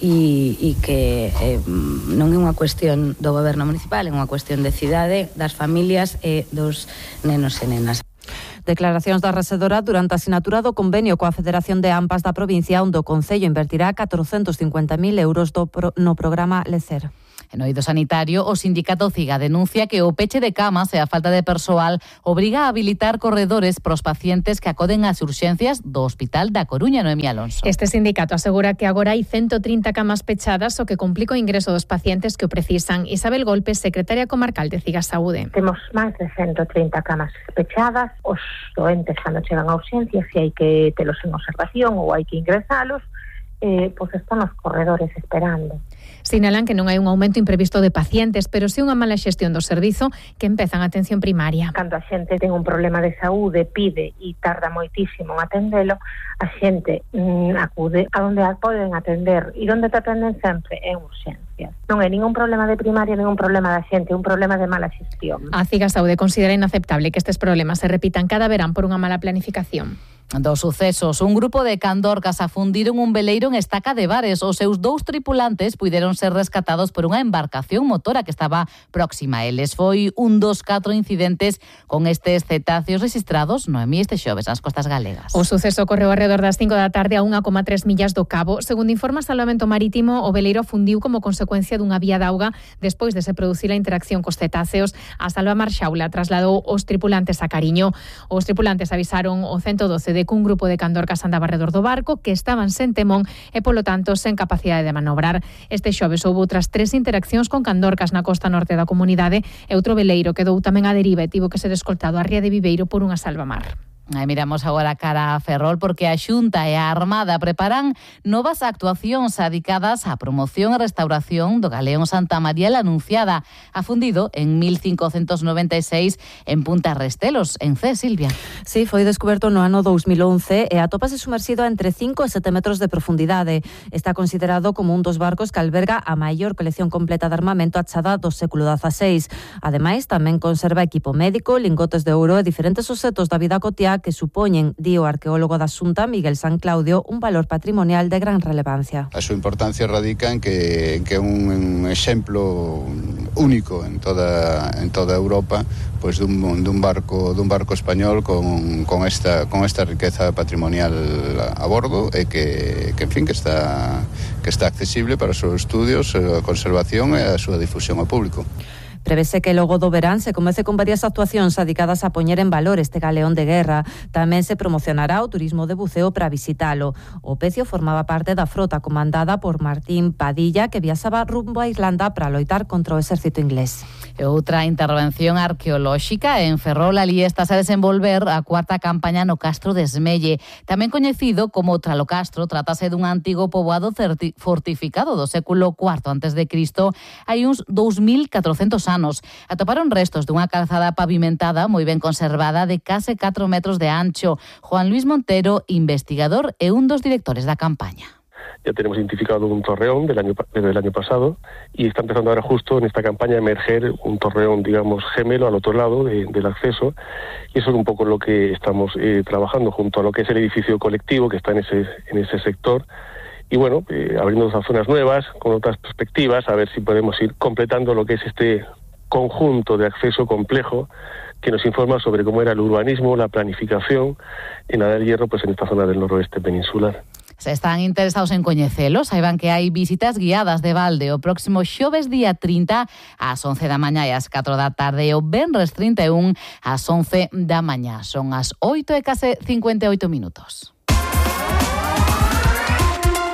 S1: e, e que eh, non é unha cuestión do goberno municipal, é unha cuestión de cidade, das familias e dos nenos e nenas.
S17: Declaracións da resedora durante a sinatura do convenio coa Federación de AMPAs da provincia, onde o Concello invertirá catrocentos cincuenta mil euros do pro, no programa Lecer.
S19: En oído sanitario, o sindicato CIGA denuncia que o peche de camas e a falta de persoal obriga a habilitar corredores pros pacientes que acoden ás urxencias do Hospital da Coruña, Noemí Alonso.
S2: Este sindicato asegura que agora hai ciento trinta camas pechadas, o que complica o ingreso dos pacientes que o precisan. Isabel Golpes, secretaria comarcal de CIGA Saúde.
S3: Temos máis de ciento trinta camas pechadas. Os doentes cando chegan a urxencias, se hai que telos en observación ou hai que ingresalos, eh, pois están os corredores esperando.
S2: Sinalan que non hai un aumento imprevisto de pacientes, pero si unha mala xestión do servizo que empezan a atención primaria.
S3: Cando a xente ten un problema de saúde, pide e tarda moitísimo en atendelo, a xente mm, acude a onde a poden atender e onde te atenden sempre en urxencias. Non é ningún problema de primaria, ningún problema da xente, é un problema de mala xestión.
S2: A CIGA Saúde considera inaceptable que estes problemas se repitan cada verán por unha mala planificación.
S19: Dos sucesos, un grupo de candorcas afundiron un veleiro en Estaca de Bares. Os seus dous tripulantes puideron ser rescatados por unha embarcación motora que estaba próxima a eles. Foi un dos catro incidentes con estes cetáceos registrados no Noemí este xoves nas costas galegas.
S2: O suceso ocorreu alrededor das cinco da tarde a unha coma tres millas do Cabo. Segundo informa Salvamento Marítimo, o veleiro afundiu como consecuencia dunha vía de auga despois de se producir a interacción cos cetáceos. A Salvamar Xaula trasladou os tripulantes a Cariño. Os tripulantes avisaron o ciento doce de que un grupo de candorcas andaba alrededor do barco, que estaban sen temón e, polo tanto, sen capacidade de manobrar. Este xoves houve outras tres interaccións con candorcas na costa norte da comunidade e outro veleiro quedou tamén á deriva e tivo que ser escoltado á ría de Viveiro por unha salvamar.
S19: Aí miramos agora cara a Ferrol porque a Xunta e a Armada preparan novas actuacións dedicadas á promoción e restauración do galeón Santa María la Anunciada, afundido en mil cincocentos noventa e seis en Punta Restelos, en Cee, Silvia.
S17: Sí, foi descoberto no ano dous mil once e atópase sumerxido a entre cinco e sete metros de profundidade. Está considerado como un dos barcos que alberga a maior colección completa de armamento achada do século dezaseis. Ademais, tamén conserva equipo médico, lingotes de ouro e diferentes obxetos da vida cotiá que supoñen, di o arqueólogo da Xunta, Miguel San Claudio, un valor patrimonial de gran relevancia.
S4: A súa importancia radica en que, en que é un, un exemplo único en toda en toda Europa, pois dun, dun barco dun barco español con, con esta con esta riqueza patrimonial a bordo e que, que en fin que está que está accesible para os seus estudios, a conservación e a súa difusión ao público.
S17: Prevese que logo do verán se comece con varias actuacións dedicadas a poñer en valor este galeón de guerra. Tamén se promocionará o turismo de buceo para visitalo. O Pecio formaba parte da frota comandada por Martín Padilla, que viaxaba rumbo a Irlanda para loitar contra o exército inglés.
S19: E outra intervención arqueolóxica en Ferrol, ali está a desenvolver a cuarta campaña no Castro de Esmelle. Tamén coñecido como Tralocastro, trátase dun antigo poboado fortificado do século cuarto antes de Cristo, hai uns dous mil catrocentos anos. Atoparon restos dunha calzada pavimentada moi ben conservada de case catro metros de ancho. Juan Luis Montero, investigador e un dos directores da campaña.
S6: Ya tenemos identificado un torreón del año, del año pasado y está empezando ahora justo en esta campaña a emerger un torreón, digamos, gemelo al otro lado de, del acceso, y eso es un poco lo que estamos eh, trabajando junto a lo que es el edificio colectivo que está en ese, en ese sector. Y bueno, eh, abriendo otras zonas nuevas, con otras perspectivas, a ver si podemos ir completando lo que es este conjunto de acceso complejo que nos informa sobre cómo era el urbanismo, la planificación en la del Hierro, pues en esta zona del noroeste peninsular.
S19: Se están interesados en coñecelos, saiban que hai visitas guiadas de balde o próximo xoves día trinta ás once da mañá e ás catro da tarde e o venres trinta e un ás once da mañá. Son as oito e case cincuenta e oito minutos.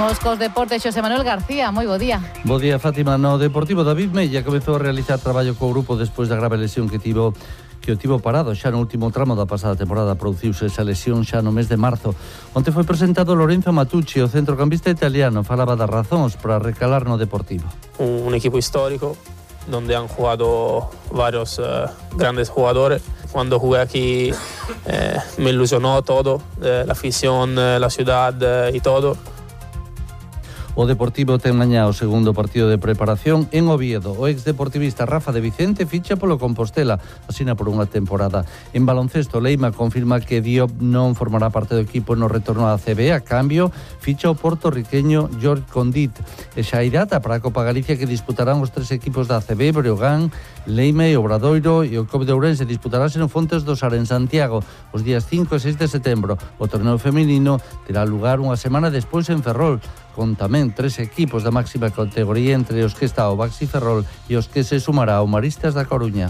S19: Imos cos deportes, Xosé Manuel García, moi bo día.
S9: Bo día, Fátima. No Deportivo, David Mella comezou a realizar traballo co grupo despois da grave lesión que tivo que o tivo parado xa no último tramo da pasada temporada. Produciuse esa lesión xa no mes de marzo. Onte foi presentado Lorenzo Matucci, o centrocampista italiano, falaba das razóns para recalar no Deportivo.
S10: Un equipo histórico donde han jugado varios uh, grandes jugadores. Cuando jugué aquí eh, me ilusionó todo, eh, la afición, eh, la ciudad eh, y todo.
S9: O Deportivo ten mañá o segundo partido de preparación en Oviedo. O exdeportivista Rafa de Vicente ficha polo Compostela, asina por unha temporada. En baloncesto, Leima confirma que Diop non formará parte do equipo no retorno á C B. A cambio, ficha o portorriqueño George Condit. E xa hai data para a Copa Galicia que disputarán os tres equipos da C B, Breogán, Leima e Obradoiro, e o C O B de Ourense disputarase no Fontes do Sar en Santiago os días cinco e seis de setembro. O torneo feminino terá lugar unha semana despois en Ferrol, con tamén tres equipos da máxima categoría, entre os que está o Baxi Ferrol e os que se sumará o Maristas da Coruña.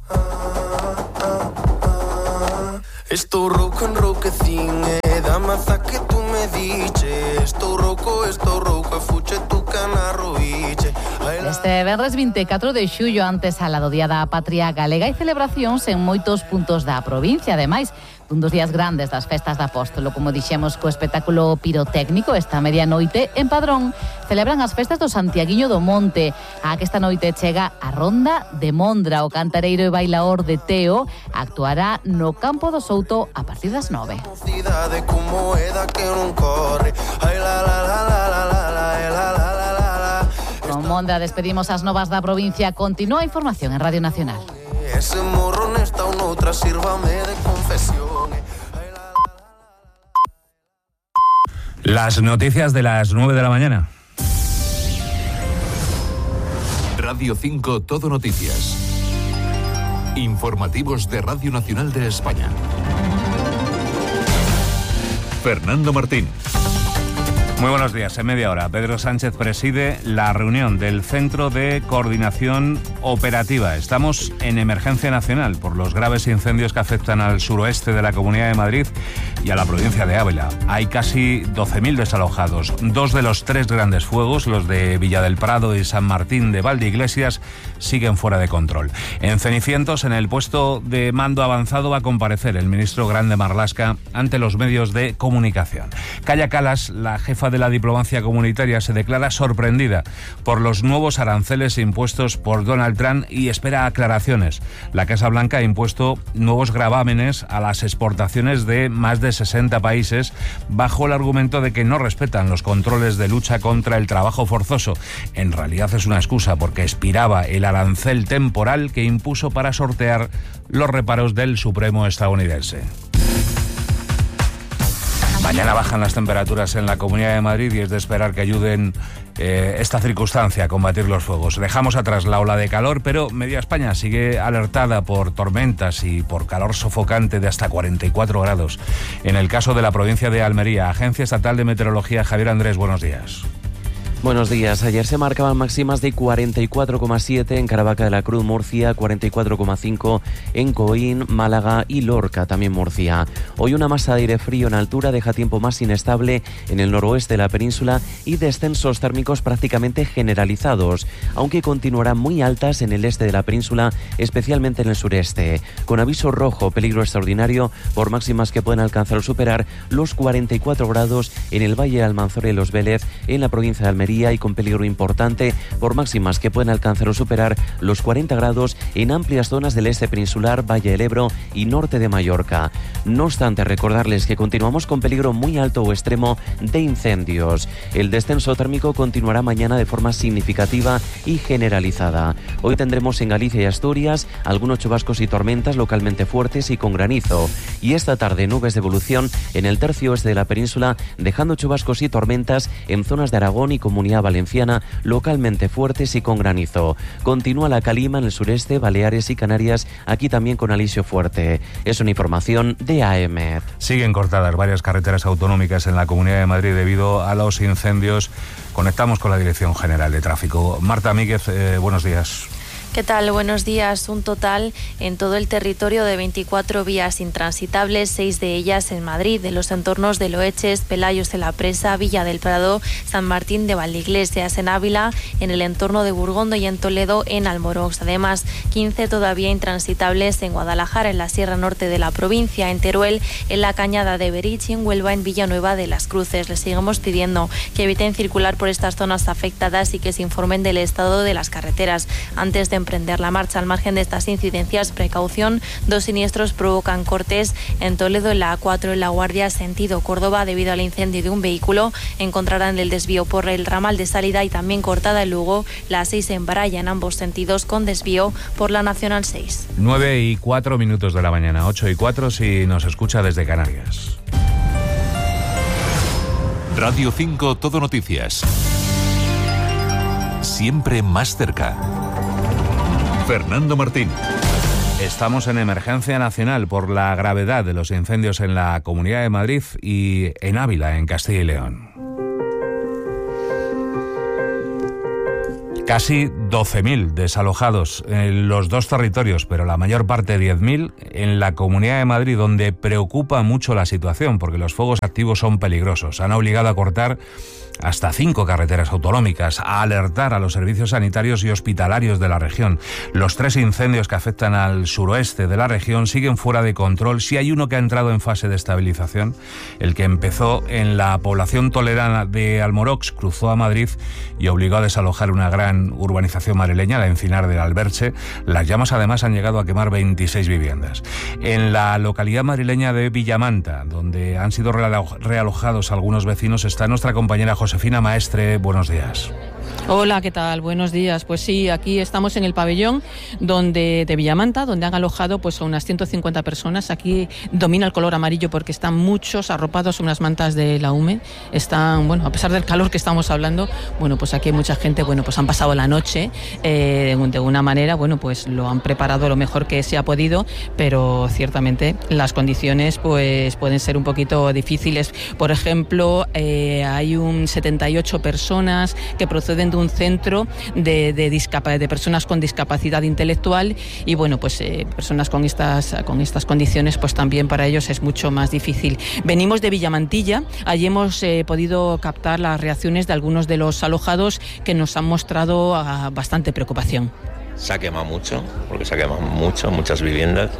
S11: Estou rouco en rouquecín e da maza que tú me diche. Estou rouco, estou rouco e fuche tu cana roiche.
S19: Este venres vinte e catro de xullo, antes alá do Día da Patria Galega, hai celebracións en moitos puntos da provincia. Ademais, un dos días grandes das festas de Apóstolo, como dixemos, co espectáculo pirotécnico esta medianoite en Padrón celebran as festas do Santiaguiño do Monte. A que esta noite chega a Ronda de Mondra. O cantareiro e bailaor de Teo actuará no Campo do Souto a partir das nove. Con Mondra despedimos as novas da provincia. Continúa a información en Radio Nacional.
S11: Ese morro nesta ou noutra, sírvame de confesión.
S8: Las noticias de las nueve de la mañana.
S7: Radio cinco Todo Noticias. Informativos de Radio Nacional de España. Fernando Martín.
S8: Muy buenos días. En media hora, Pedro Sánchez preside la reunión del Centro de Coordinación Operativa. Estamos en emergencia nacional por los graves incendios que afectan al suroeste de la Comunidad de Madrid y a la provincia de Ávila. Hay casi doce mil desalojados. Dos de los tres grandes fuegos, los de Villa del Prado y San Martín de Valdeiglesias, siguen fuera de control. En Cenicientos, en el puesto de mando avanzado, va a comparecer el ministro Grande Marlaska ante los medios de comunicación. Kaia Kallas, la jefa de la diplomacia comunitaria, se declara sorprendida por los nuevos aranceles impuestos por Donald Trump y espera aclaraciones. La Casa Blanca ha impuesto nuevos gravámenes a las exportaciones de más de sesenta países bajo el argumento de que no respetan los controles de lucha contra el trabajo forzoso. En realidad es una excusa porque expiraba el arancel temporal que impuso para sortear los reparos del Supremo estadounidense. Mañana bajan las temperaturas en la Comunidad de Madrid y es de esperar que ayuden eh, esta circunstancia a combatir los fuegos. Dejamos atrás la ola de calor, pero media España sigue alertada por tormentas y por calor sofocante de hasta cuarenta y cuatro grados. En el caso de la provincia de Almería, Agencia Estatal de Meteorología, Javier Andrés, buenos días.
S12: Buenos días. Ayer se marcaban máximas de cuarenta y cuatro coma siete en Caravaca de la Cruz, Murcia, cuarenta y cuatro coma cinco en Coín, Málaga y Lorca, también Murcia. Hoy una masa de aire frío en altura deja tiempo más inestable en el noroeste de la península y descensos térmicos prácticamente generalizados, aunque continuarán muy altas en el este de la península, especialmente en el sureste, con aviso rojo, peligro extraordinario, por máximas que pueden alcanzar o superar los cuarenta y cuatro grados en el Valle de Almanzora y Los Vélez, en la provincia de Almería, y con peligro importante por máximas que pueden alcanzar o superar los cuarenta grados en amplias zonas del este peninsular, Valle del Ebro y norte de Mallorca. No obstante, recordarles que continuamos con peligro muy alto o extremo de incendios. El descenso térmico continuará mañana de forma significativa y generalizada. Hoy tendremos en Galicia y Asturias algunos chubascos y tormentas localmente fuertes y con granizo. Y esta tarde nubes de evolución en el tercio oeste de la península, dejando chubascos y tormentas en zonas de Aragón y Comunidad Valenciana localmente fuertes y con granizo. Continúa la calima en el sureste, Baleares y Canarias, aquí también con alisio fuerte. Es una información de A E M E T.
S8: Siguen cortadas varias carreteras autonómicas en la Comunidad de Madrid debido a los incendios. Conectamos con la Dirección General de Tráfico. Marta Míguez, eh, buenos días.
S13: Que
S5: ¿Qué tal? Buenos días. Un total en todo el territorio de veinticuatro vías intransitables, seis de ellas en Madrid, de los entornos de Loeches, Pelayos de la Presa, Villa del Prado, San Martín de Valdeiglesias, en Ávila, en el entorno de Burgondo y en Toledo, en Almorox. Además, quince todavía intransitables en Guadalajara, en la Sierra Norte de la provincia, en Teruel, en la Cañada de Berich y en Huelva, en Villanueva de las Cruces. Les seguimos pidiendo que eviten circular por estas zonas afectadas y que se informen del estado de las carreteras antes de emprender la marcha. Al margen de estas incidencias, precaución, dos siniestros provocan cortes en Toledo, en la A cuatro, en La Guardia, sentido Córdoba, debido al incendio de un vehículo. Encontrarán el desvío por el ramal de salida y también cortada en Lugo, la A seis en Baraya, en ambos sentidos, con desvío por la Nacional seis.
S8: nueve y cuatro minutos de la mañana, ocho y cuatro si nos escucha desde Canarias.
S7: Radio cinco Todo Noticias. Siempre más cerca. Fernando Martín.
S8: Estamos en emergencia nacional por la gravedad de los incendios en la Comunidad de Madrid y en Ávila, en Castilla y León. Casi doce mil desalojados en los dos territorios, pero la mayor parte, diez mil, en la Comunidad de Madrid, donde preocupa mucho la situación porque los fuegos activos son peligrosos. Han obligado a cortar hasta cinco carreteras autonómicas, a alertar a los servicios sanitarios y hospitalarios de la región. Los tres incendios que afectan al suroeste de la región siguen fuera de control. Sí hay uno que ha entrado en fase de estabilización, el que empezó en la población toledana de Almorox, cruzó a Madrid y obligó a desalojar una gran urbanización madrileña, la Encinar del Alberche. Las llamas además han llegado a quemar veintiséis viviendas. En la localidad madrileña de Villamanta, donde han sido realojados algunos vecinos, está nuestra compañera Josefina Maestre. Buenos días.
S13: Hola, ¿qué tal? Buenos días. Pues sí, aquí estamos en el pabellón donde de Villamanta, donde han alojado pues a unas ciento cincuenta personas. Aquí domina el color amarillo porque están muchos arropados en unas mantas de la U M E. Están, bueno, a pesar del calor que estamos hablando, bueno, pues aquí hay mucha gente, bueno, pues han pasado la noche eh, de una manera, bueno, pues lo han preparado lo mejor que se ha podido, pero ciertamente las condiciones pues pueden ser un poquito difíciles. Por ejemplo, eh, hay un setenta y ocho personas que proceden de un centro de, de, discap- de personas con discapacidad intelectual y bueno, pues eh, personas con estas, con estas condiciones pues también para ellos es mucho más difícil. Venimos de Villamantilla, allí hemos eh, podido captar las reacciones de algunos de los alojados que nos han mostrado uh, bastante preocupación.
S14: Se ha quemado mucho, porque se ha quemado mucho, muchas viviendas.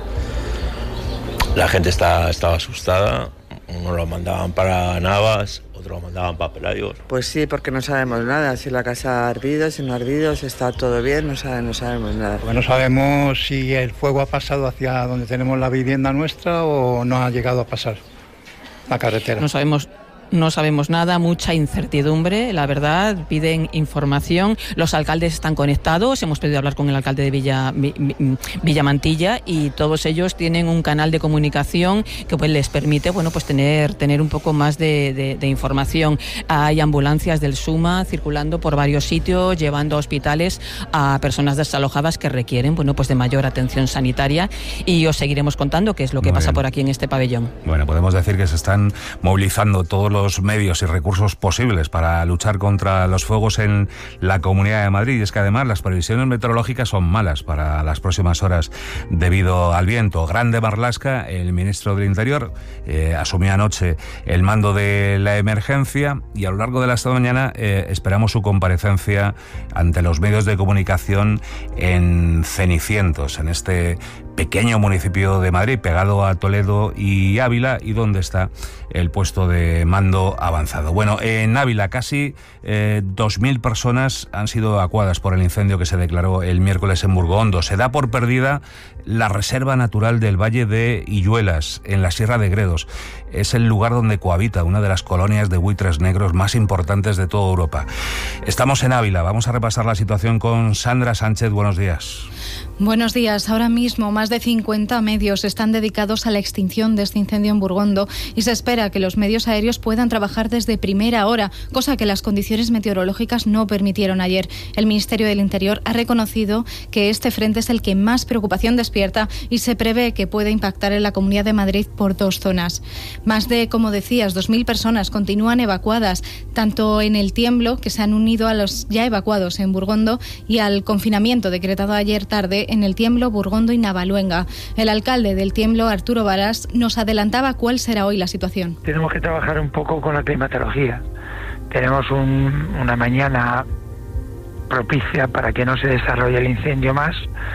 S14: La gente está, estaba asustada, unos lo mandaban para Navas, otros lo mandaban para Pelayos.
S15: Pues sí, porque no sabemos nada, si la casa ha ardido, si no ha ardido, si está todo bien, no, sabe, no sabemos nada.
S18: Porque no sabemos si el fuego ha pasado hacia donde tenemos la vivienda nuestra o no ha llegado a pasar la carretera.
S13: No sabemos... No sabemos nada, mucha incertidumbre, la verdad, piden información. Los alcaldes están conectados, hemos podido hablar con el alcalde de Villa, Villamantilla y todos ellos tienen un canal de comunicación que pues les permite, bueno, pues tener, tener un poco más de, de, de información. Hay ambulancias del SUMA circulando por varios sitios, llevando a hospitales a personas desalojadas que requieren, bueno, pues de mayor atención sanitaria y os seguiremos contando qué es lo que Muy pasa bien. por aquí en este pabellón.
S8: Bueno, podemos decir que se están movilizando todos los los medios y recursos posibles para luchar contra los fuegos en la Comunidad de Madrid. Y es que además las previsiones meteorológicas son malas para las próximas horas debido al viento. Grande Marlaska, el ministro del Interior, eh, asumió anoche el mando de la emergencia y a lo largo de la esta mañana eh, esperamos su comparecencia ante los medios de comunicación en Cenicientos, en este pequeño municipio de Madrid, pegado a Toledo y Ávila, y donde está el puesto de mando avanzado. Bueno, en Ávila casi eh, dos mil personas han sido evacuadas por el incendio que se declaró el miércoles en Burgondo. Se da por perdida la reserva natural del Valle de Illuelas, en la Sierra de Gredos. Es el lugar donde cohabita una de las colonias de buitres negros más importantes de toda Europa. Estamos en Ávila, vamos a repasar la situación con Sandra Sánchez. Buenos días.
S16: Buenos días. Ahora mismo más de cincuenta medios están dedicados a la extinción de este incendio en Burgondo y se espera que los medios aéreos puedan trabajar desde primera hora, cosa que las condiciones meteorológicas no permitieron ayer. El Ministerio del Interior ha reconocido que este frente es el que más preocupación despierta y se prevé que pueda impactar en la Comunidad de Madrid por dos zonas. Más de, como decías, dos mil personas continúan evacuadas, tanto en el tiemblo, que se han unido a los ya evacuados en Burgondo, y al confinamiento decretado ayer tarde en el Tiemblo, Burgondo y Navaluenga. El alcalde del Tiemblo, Arturo Varas, nos adelantaba cuál será hoy la situación.
S20: Tenemos que trabajar un poco con la climatología. Tenemos un, una mañana propicia para que no se desarrolle el incendio más,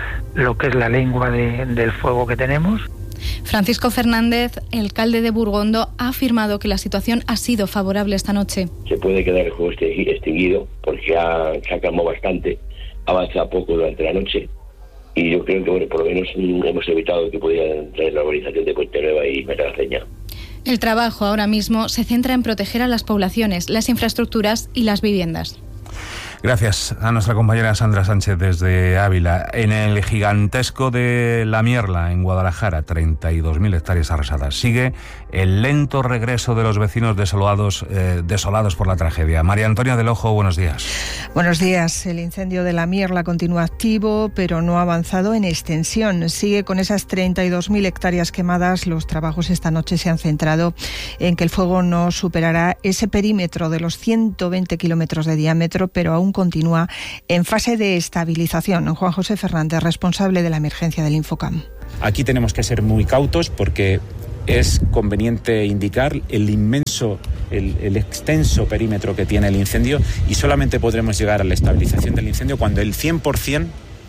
S20: lo que es la lengua de, del fuego que tenemos.
S16: Francisco Fernández, alcalde de Burgondo, ha afirmado que la situación ha sido favorable esta noche.
S21: Se puede quedar el fuego extinguido porque ha, se ha calmado bastante, avanza poco durante la noche y yo creo que bueno, por lo menos hemos evitado que pudiera traer la urbanización de Puente Nueva y Metagraceña.
S16: El trabajo ahora mismo se centra en proteger a las poblaciones, las infraestructuras y las viviendas.
S8: Gracias a nuestra compañera Sandra Sánchez desde Ávila. En el gigantesco de La Mierla, en Guadalajara, treinta y dos mil hectáreas arrasadas. Sigue el lento regreso de los vecinos desolados, eh, desolados por la tragedia. María Antonia del Ojo, buenos días.
S22: Buenos días. El incendio de La Mierla continúa activo, pero no ha avanzado en extensión. Sigue con esas treinta y dos mil hectáreas quemadas. Los trabajos esta noche se han centrado en que el fuego no superará ese perímetro de los ciento veinte kilómetros de diámetro, pero aún continúa en fase de estabilización. Juan José Fernández, responsable de la emergencia del Infocam.
S23: Aquí tenemos que ser muy cautos porque es conveniente indicar el inmenso, el, el extenso perímetro que tiene el incendio y solamente podremos llegar a la estabilización del incendio cuando el cien por ciento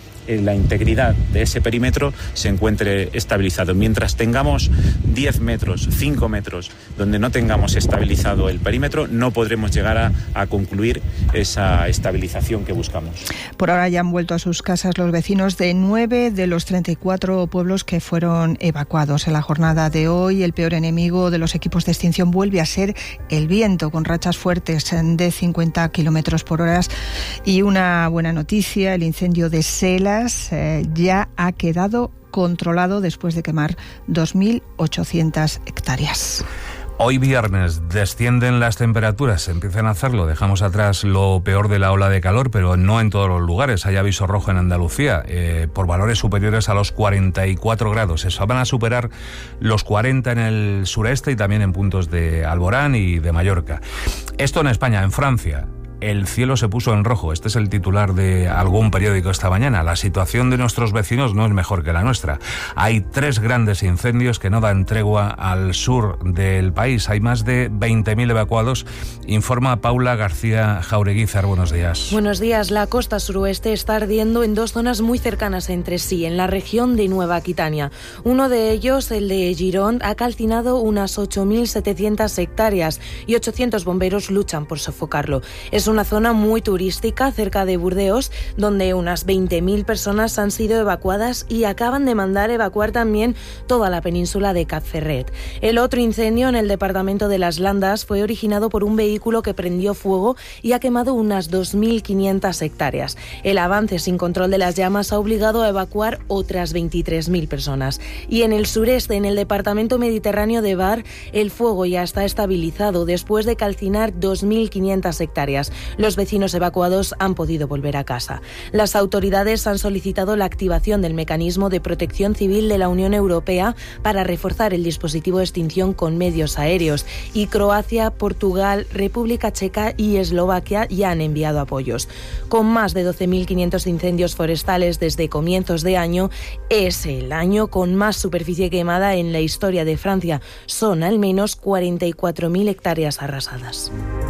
S23: la integridad de ese perímetro se encuentre estabilizado. Mientras tengamos diez metros, cinco metros, donde no tengamos estabilizado el perímetro, no podremos llegar a, a concluir esa estabilización que buscamos.
S22: Por ahora ya han vuelto a sus casas los vecinos de nueve de los treinta y cuatro pueblos que fueron evacuados. En la jornada de hoy, el peor enemigo de los equipos de extinción vuelve a ser el viento, con rachas fuertes de cincuenta kilómetros por hora. Y una buena noticia, el incendio de Sela Eh, ya ha quedado controlado después de quemar dos mil ochocientas hectáreas.
S8: Hoy viernes descienden las temperaturas, empiezan a hacerlo, dejamos atrás lo peor de la ola de calor, pero no en todos los lugares. Hay aviso rojo en Andalucía eh, por valores superiores a los cuarenta y cuatro grados. Eso van a superar los cuarenta en el sureste y también en puntos de Alborán y de Mallorca. Esto en España. En Francia, el cielo se puso en rojo. Este es el titular de algún periódico esta mañana. La situación de nuestros vecinos no es mejor que la nuestra. Hay tres grandes incendios que no dan tregua al sur del país. Hay más de veinte mil evacuados, informa Paula García Jaureguizar. Buenos días.
S26: Buenos días. La costa suroeste está ardiendo en dos zonas muy cercanas entre sí, en la región de Nueva Aquitania. Uno de ellos, el de Gironde, ha calcinado unas ocho mil setecientas hectáreas y ochocientos bomberos luchan por sofocarlo. Es una zona muy turística cerca de Burdeos, donde unas veinte mil personas han sido evacuadas y acaban de mandar evacuar también toda la península de Cap Ferret. El otro incendio en el departamento de Las Landas fue originado por un vehículo que prendió fuego y ha quemado unas dos mil quinientas hectáreas. El avance sin control de las llamas ha obligado a evacuar otras veintitrés mil personas. Y en el sureste, en el departamento mediterráneo de Var, el fuego ya está estabilizado después de calcinar dos mil quinientas hectáreas. Los vecinos evacuados han podido volver a casa. Las autoridades han solicitado la activación del mecanismo de protección civil de la Unión Europea para reforzar el dispositivo de extinción con medios aéreos. Y Croacia, Portugal, República Checa y Eslovaquia ya han enviado apoyos. Con más de doce mil quinientos incendios forestales desde comienzos de año, es el año con más superficie quemada en la historia de Francia. Son al menos cuarenta y cuatro mil hectáreas arrasadas.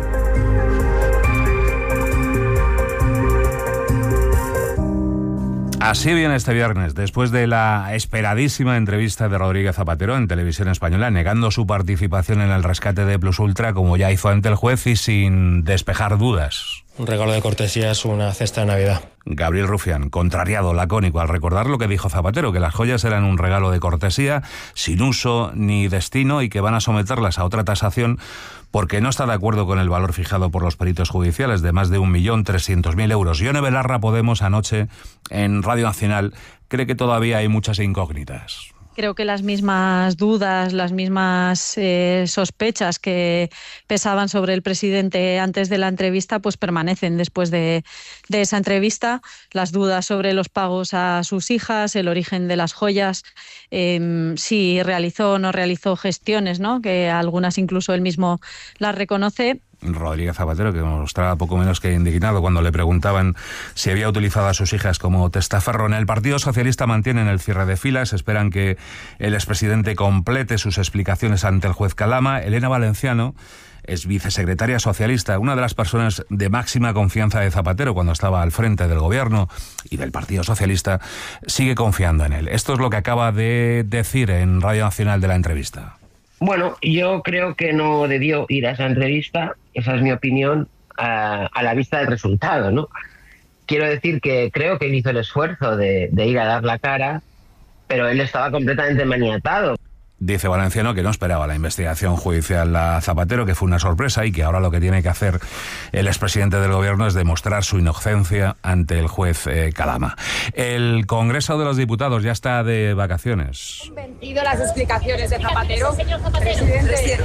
S8: Así viene este viernes, después de la esperadísima entrevista de Rodríguez Zapatero en Televisión Española, negando su participación en el rescate de Plus Ultra, como ya hizo ante el juez, y sin despejar dudas.
S27: Un regalo de cortesía es una cesta de Navidad.
S8: Gabriel Rufián, contrariado, lacónico, al recordar lo que dijo Zapatero, que las joyas eran un regalo de cortesía, sin uso ni destino, y que van a someterlas a otra tasación porque no está de acuerdo con el valor fijado por los peritos judiciales de más de un millón trescientos mil euros. Ione Belarra, Podemos, anoche en Radio Nacional, cree que todavía hay muchas incógnitas.
S1: Creo que las mismas dudas, las mismas eh, sospechas que pesaban sobre el presidente antes de la entrevista, pues permanecen después de, de esa entrevista. Las dudas sobre los pagos a sus hijas, el origen de las joyas, eh, si realizó o no realizó gestiones, ¿no? Que algunas incluso él mismo las reconoce.
S8: Rodríguez Zapatero, que mostraba poco menos que indignado cuando le preguntaban si había utilizado a sus hijas como testaferro. En el Partido Socialista mantienen el cierre de filas, esperan que el expresidente complete sus explicaciones ante el juez Calama. Elena Valenciano es vicesecretaria socialista, una de las personas de máxima confianza de Zapatero cuando estaba al frente del gobierno y del Partido Socialista, sigue confiando en él. Esto es lo que acaba de decir en Radio Nacional de la entrevista.
S2: Bueno, yo creo que no debió ir a esa entrevista, esa es mi opinión, a, a la vista del resultado, ¿no? Quiero decir que creo que él hizo el esfuerzo de, de ir a dar la cara, pero él estaba completamente maniatado.
S8: Dice Valenciano que no esperaba la investigación judicial a Zapatero, que fue una sorpresa y que ahora lo que tiene que hacer el expresidente del gobierno es demostrar su inocencia ante el juez eh, Calama. El Congreso de los Diputados ya está de vacaciones.
S3: ¿Han mentido las explicaciones de Zapatero? Presidente,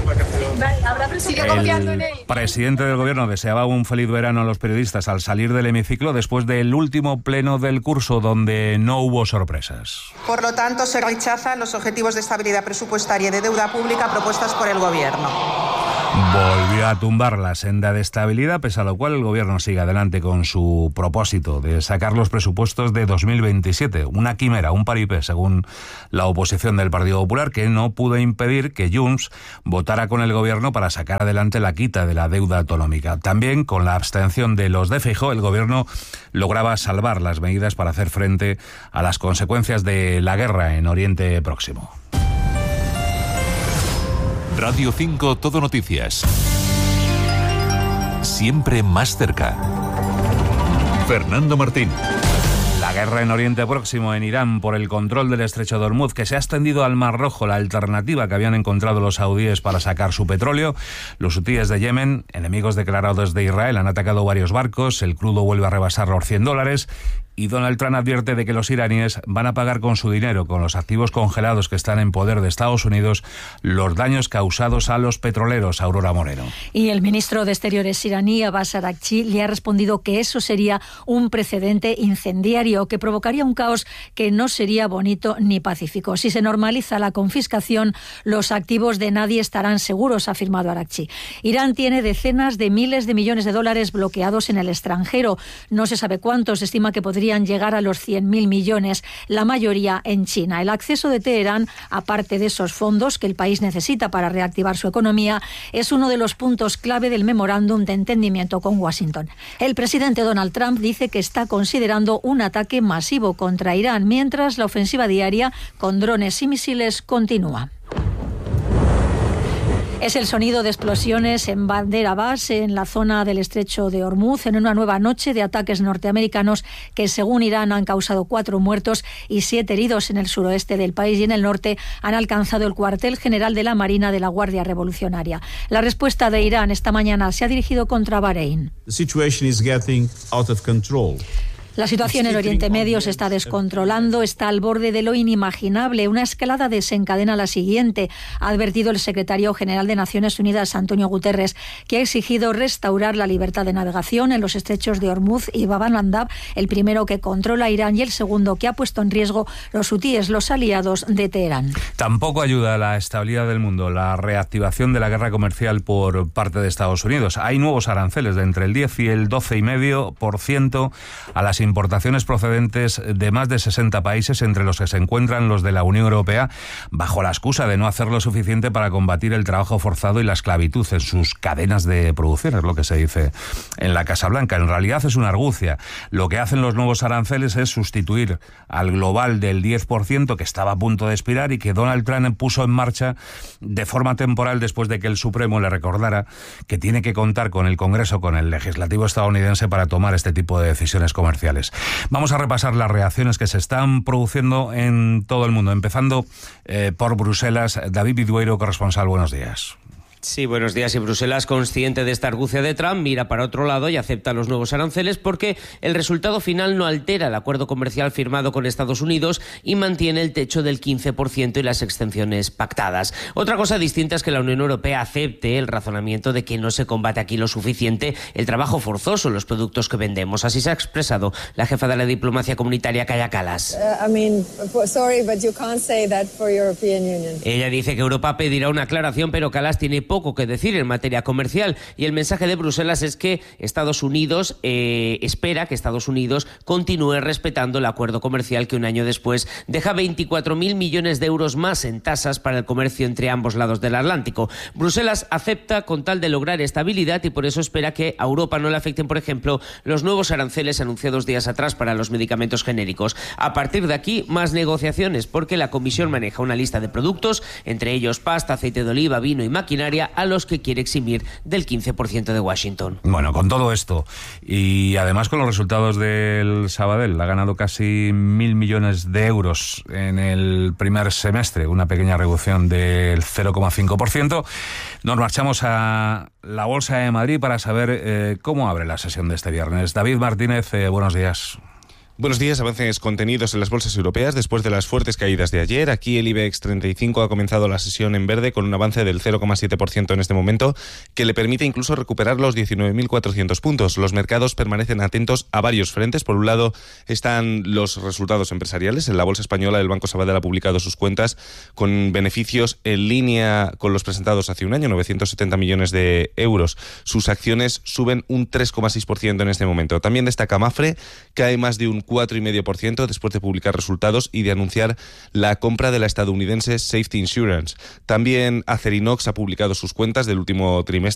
S3: ¿sigue confiando en él?
S8: El presidente del gobierno deseaba un feliz verano a los periodistas al salir del hemiciclo después del último pleno del curso donde no hubo sorpresas.
S4: Por lo tanto, se rechazan los objetivos de estabilidad presupuestaria presupuestaria y de deuda pública propuestas por el Gobierno.
S8: Volvió a tumbar la senda de estabilidad, pese a lo cual el Gobierno sigue adelante con su propósito de sacar los presupuestos de dos mil veintisiete. Una quimera, un paripé, según la oposición del Partido Popular, que no pudo impedir que Junts votara con el Gobierno para sacar adelante la quita de la deuda autonómica. También, con la abstención de los de Feijóo, el Gobierno lograba salvar las medidas para hacer frente a las consecuencias de la guerra en Oriente Próximo.
S7: Radio cinco Todo Noticias. Siempre más cerca. Fernando Martín.
S8: La guerra en Oriente Próximo, en Irán, por el control del estrecho de Ormuz, que se ha extendido al Mar Rojo, la alternativa que habían encontrado los saudíes para sacar su petróleo. Los hutíes de Yemen, enemigos declarados de Israel, han atacado varios barcos, el crudo vuelve a rebasar los cien dólares. Y Donald Trump advierte de que los iraníes van a pagar con su dinero, con los activos congelados que están en poder de Estados Unidos, los daños causados a los petroleros. Aurora Moreno.
S17: Y el ministro de Exteriores iraní, Abbas Araghchi, le ha respondido que eso sería un precedente incendiario que provocaría un caos que no sería bonito ni pacífico. Si se normaliza la confiscación, los activos de nadie estarán seguros, ha afirmado Araghchi. Irán tiene decenas de miles de millones de dólares bloqueados en el extranjero. No se sabe cuántos, se estima que podría llegar a los cien mil millones, la mayoría en China. El acceso de Teherán, aparte de esos fondos que el país necesita para reactivar su economía, es uno de los puntos clave del memorándum de entendimiento con Washington. El presidente Donald Trump dice que está considerando un ataque masivo contra Irán, mientras la ofensiva diaria con drones y misiles continúa. Es el sonido de explosiones en Bandar Abbas, en la zona del estrecho de Ormuz, en una nueva noche de ataques norteamericanos que, según Irán, han causado cuatro muertos y siete heridos en el suroeste del país, y en el norte han alcanzado el cuartel general de la Marina de la Guardia Revolucionaria. La respuesta de Irán esta mañana se ha dirigido contra Bahrein.
S24: The situation is getting out of control.
S17: La situación en Oriente Medio se está descontrolando, está al borde de lo inimaginable. Una escalada desencadena la siguiente, ha advertido el secretario general de Naciones Unidas, Antonio Guterres, que ha exigido restaurar la libertad de navegación en los estrechos de Ormuz y Bab el-Mandab, el primero que controla Irán y el segundo que ha puesto en riesgo los hutíes, los aliados de Teherán.
S8: Tampoco ayuda a la estabilidad del mundo la reactivación de la guerra comercial por parte de Estados Unidos. Hay nuevos aranceles de entre el diez y el doce coma cinco por ciento a las importaciones procedentes de más de sesenta países, entre los que se encuentran los de la Unión Europea, bajo la excusa de no hacer lo suficiente para combatir el trabajo forzado y la esclavitud en sus cadenas de producción, es lo que se dice en la Casa Blanca. En realidad es una argucia. Lo que hacen los nuevos aranceles es sustituir al global del diez por ciento que estaba a punto de expirar y que Donald Trump puso en marcha de forma temporal después de que el Supremo le recordara que tiene que contar con el Congreso, con el legislativo estadounidense, para tomar este tipo de decisiones comerciales. Vamos a repasar las reacciones que se están produciendo en todo el mundo, empezando eh, por Bruselas. David Vidueiro, corresponsal, buenos días.
S6: Sí, buenos días. Y Bruselas, consciente de esta argucia de Trump, mira para otro lado y acepta los nuevos aranceles porque el resultado final no altera el acuerdo comercial firmado con Estados Unidos y mantiene el techo del quince por ciento y las exenciones pactadas. Otra cosa distinta es que la Unión Europea acepte el razonamiento de que no se combate aquí lo suficiente el trabajo forzoso en los productos que vendemos. Así se ha expresado la jefa de la diplomacia comunitaria, Kaja Kallas.
S9: Uh, I mean, sorry, but you can't say that for European Union.
S6: Ella dice que Europa pedirá una aclaración, pero Kallas tiene poco que decir en materia comercial y el mensaje de Bruselas es que Estados Unidos eh, espera que Estados Unidos continúe respetando el acuerdo comercial que un año después deja veinticuatro mil millones de euros más en tasas para el comercio entre ambos lados del Atlántico. Bruselas acepta con tal de lograr estabilidad y por eso espera que a Europa no le afecten, por ejemplo, los nuevos aranceles anunciados días atrás para los medicamentos genéricos. A partir de aquí, más negociaciones porque la Comisión maneja una lista de productos, entre ellos pasta, aceite de oliva, vino y maquinaria, a los que quiere eximir del quince por ciento de Washington.
S8: Bueno, con todo esto y además con los resultados del Sabadell, ha ganado casi mil millones de euros en el primer semestre, una pequeña reducción del cero coma cinco por ciento. Nos marchamos a la Bolsa de Madrid para saber eh, cómo abre la sesión de este viernes. David Martínez, eh, buenos días.
S10: Buenos días. Avances contenidos en las bolsas europeas después de las fuertes caídas de ayer. Aquí el IBEX treinta y cinco ha comenzado la sesión en verde con un avance del cero coma siete por ciento en este momento, que le permite incluso recuperar los diecinueve mil cuatrocientos puntos. Los mercados permanecen atentos a varios frentes. Por un lado están los resultados empresariales. En la bolsa española el Banco Sabadell ha publicado sus cuentas con beneficios en línea con los presentados hace un año, novecientos setenta millones de euros. Sus acciones suben un tres coma seis por ciento en este momento. También destaca Mapfre, cae más de un cuatro coma cinco por ciento después de publicar resultados y de anunciar la compra de la estadounidense Safety Insurance. También Acerinox ha publicado sus cuentas del último trimestre.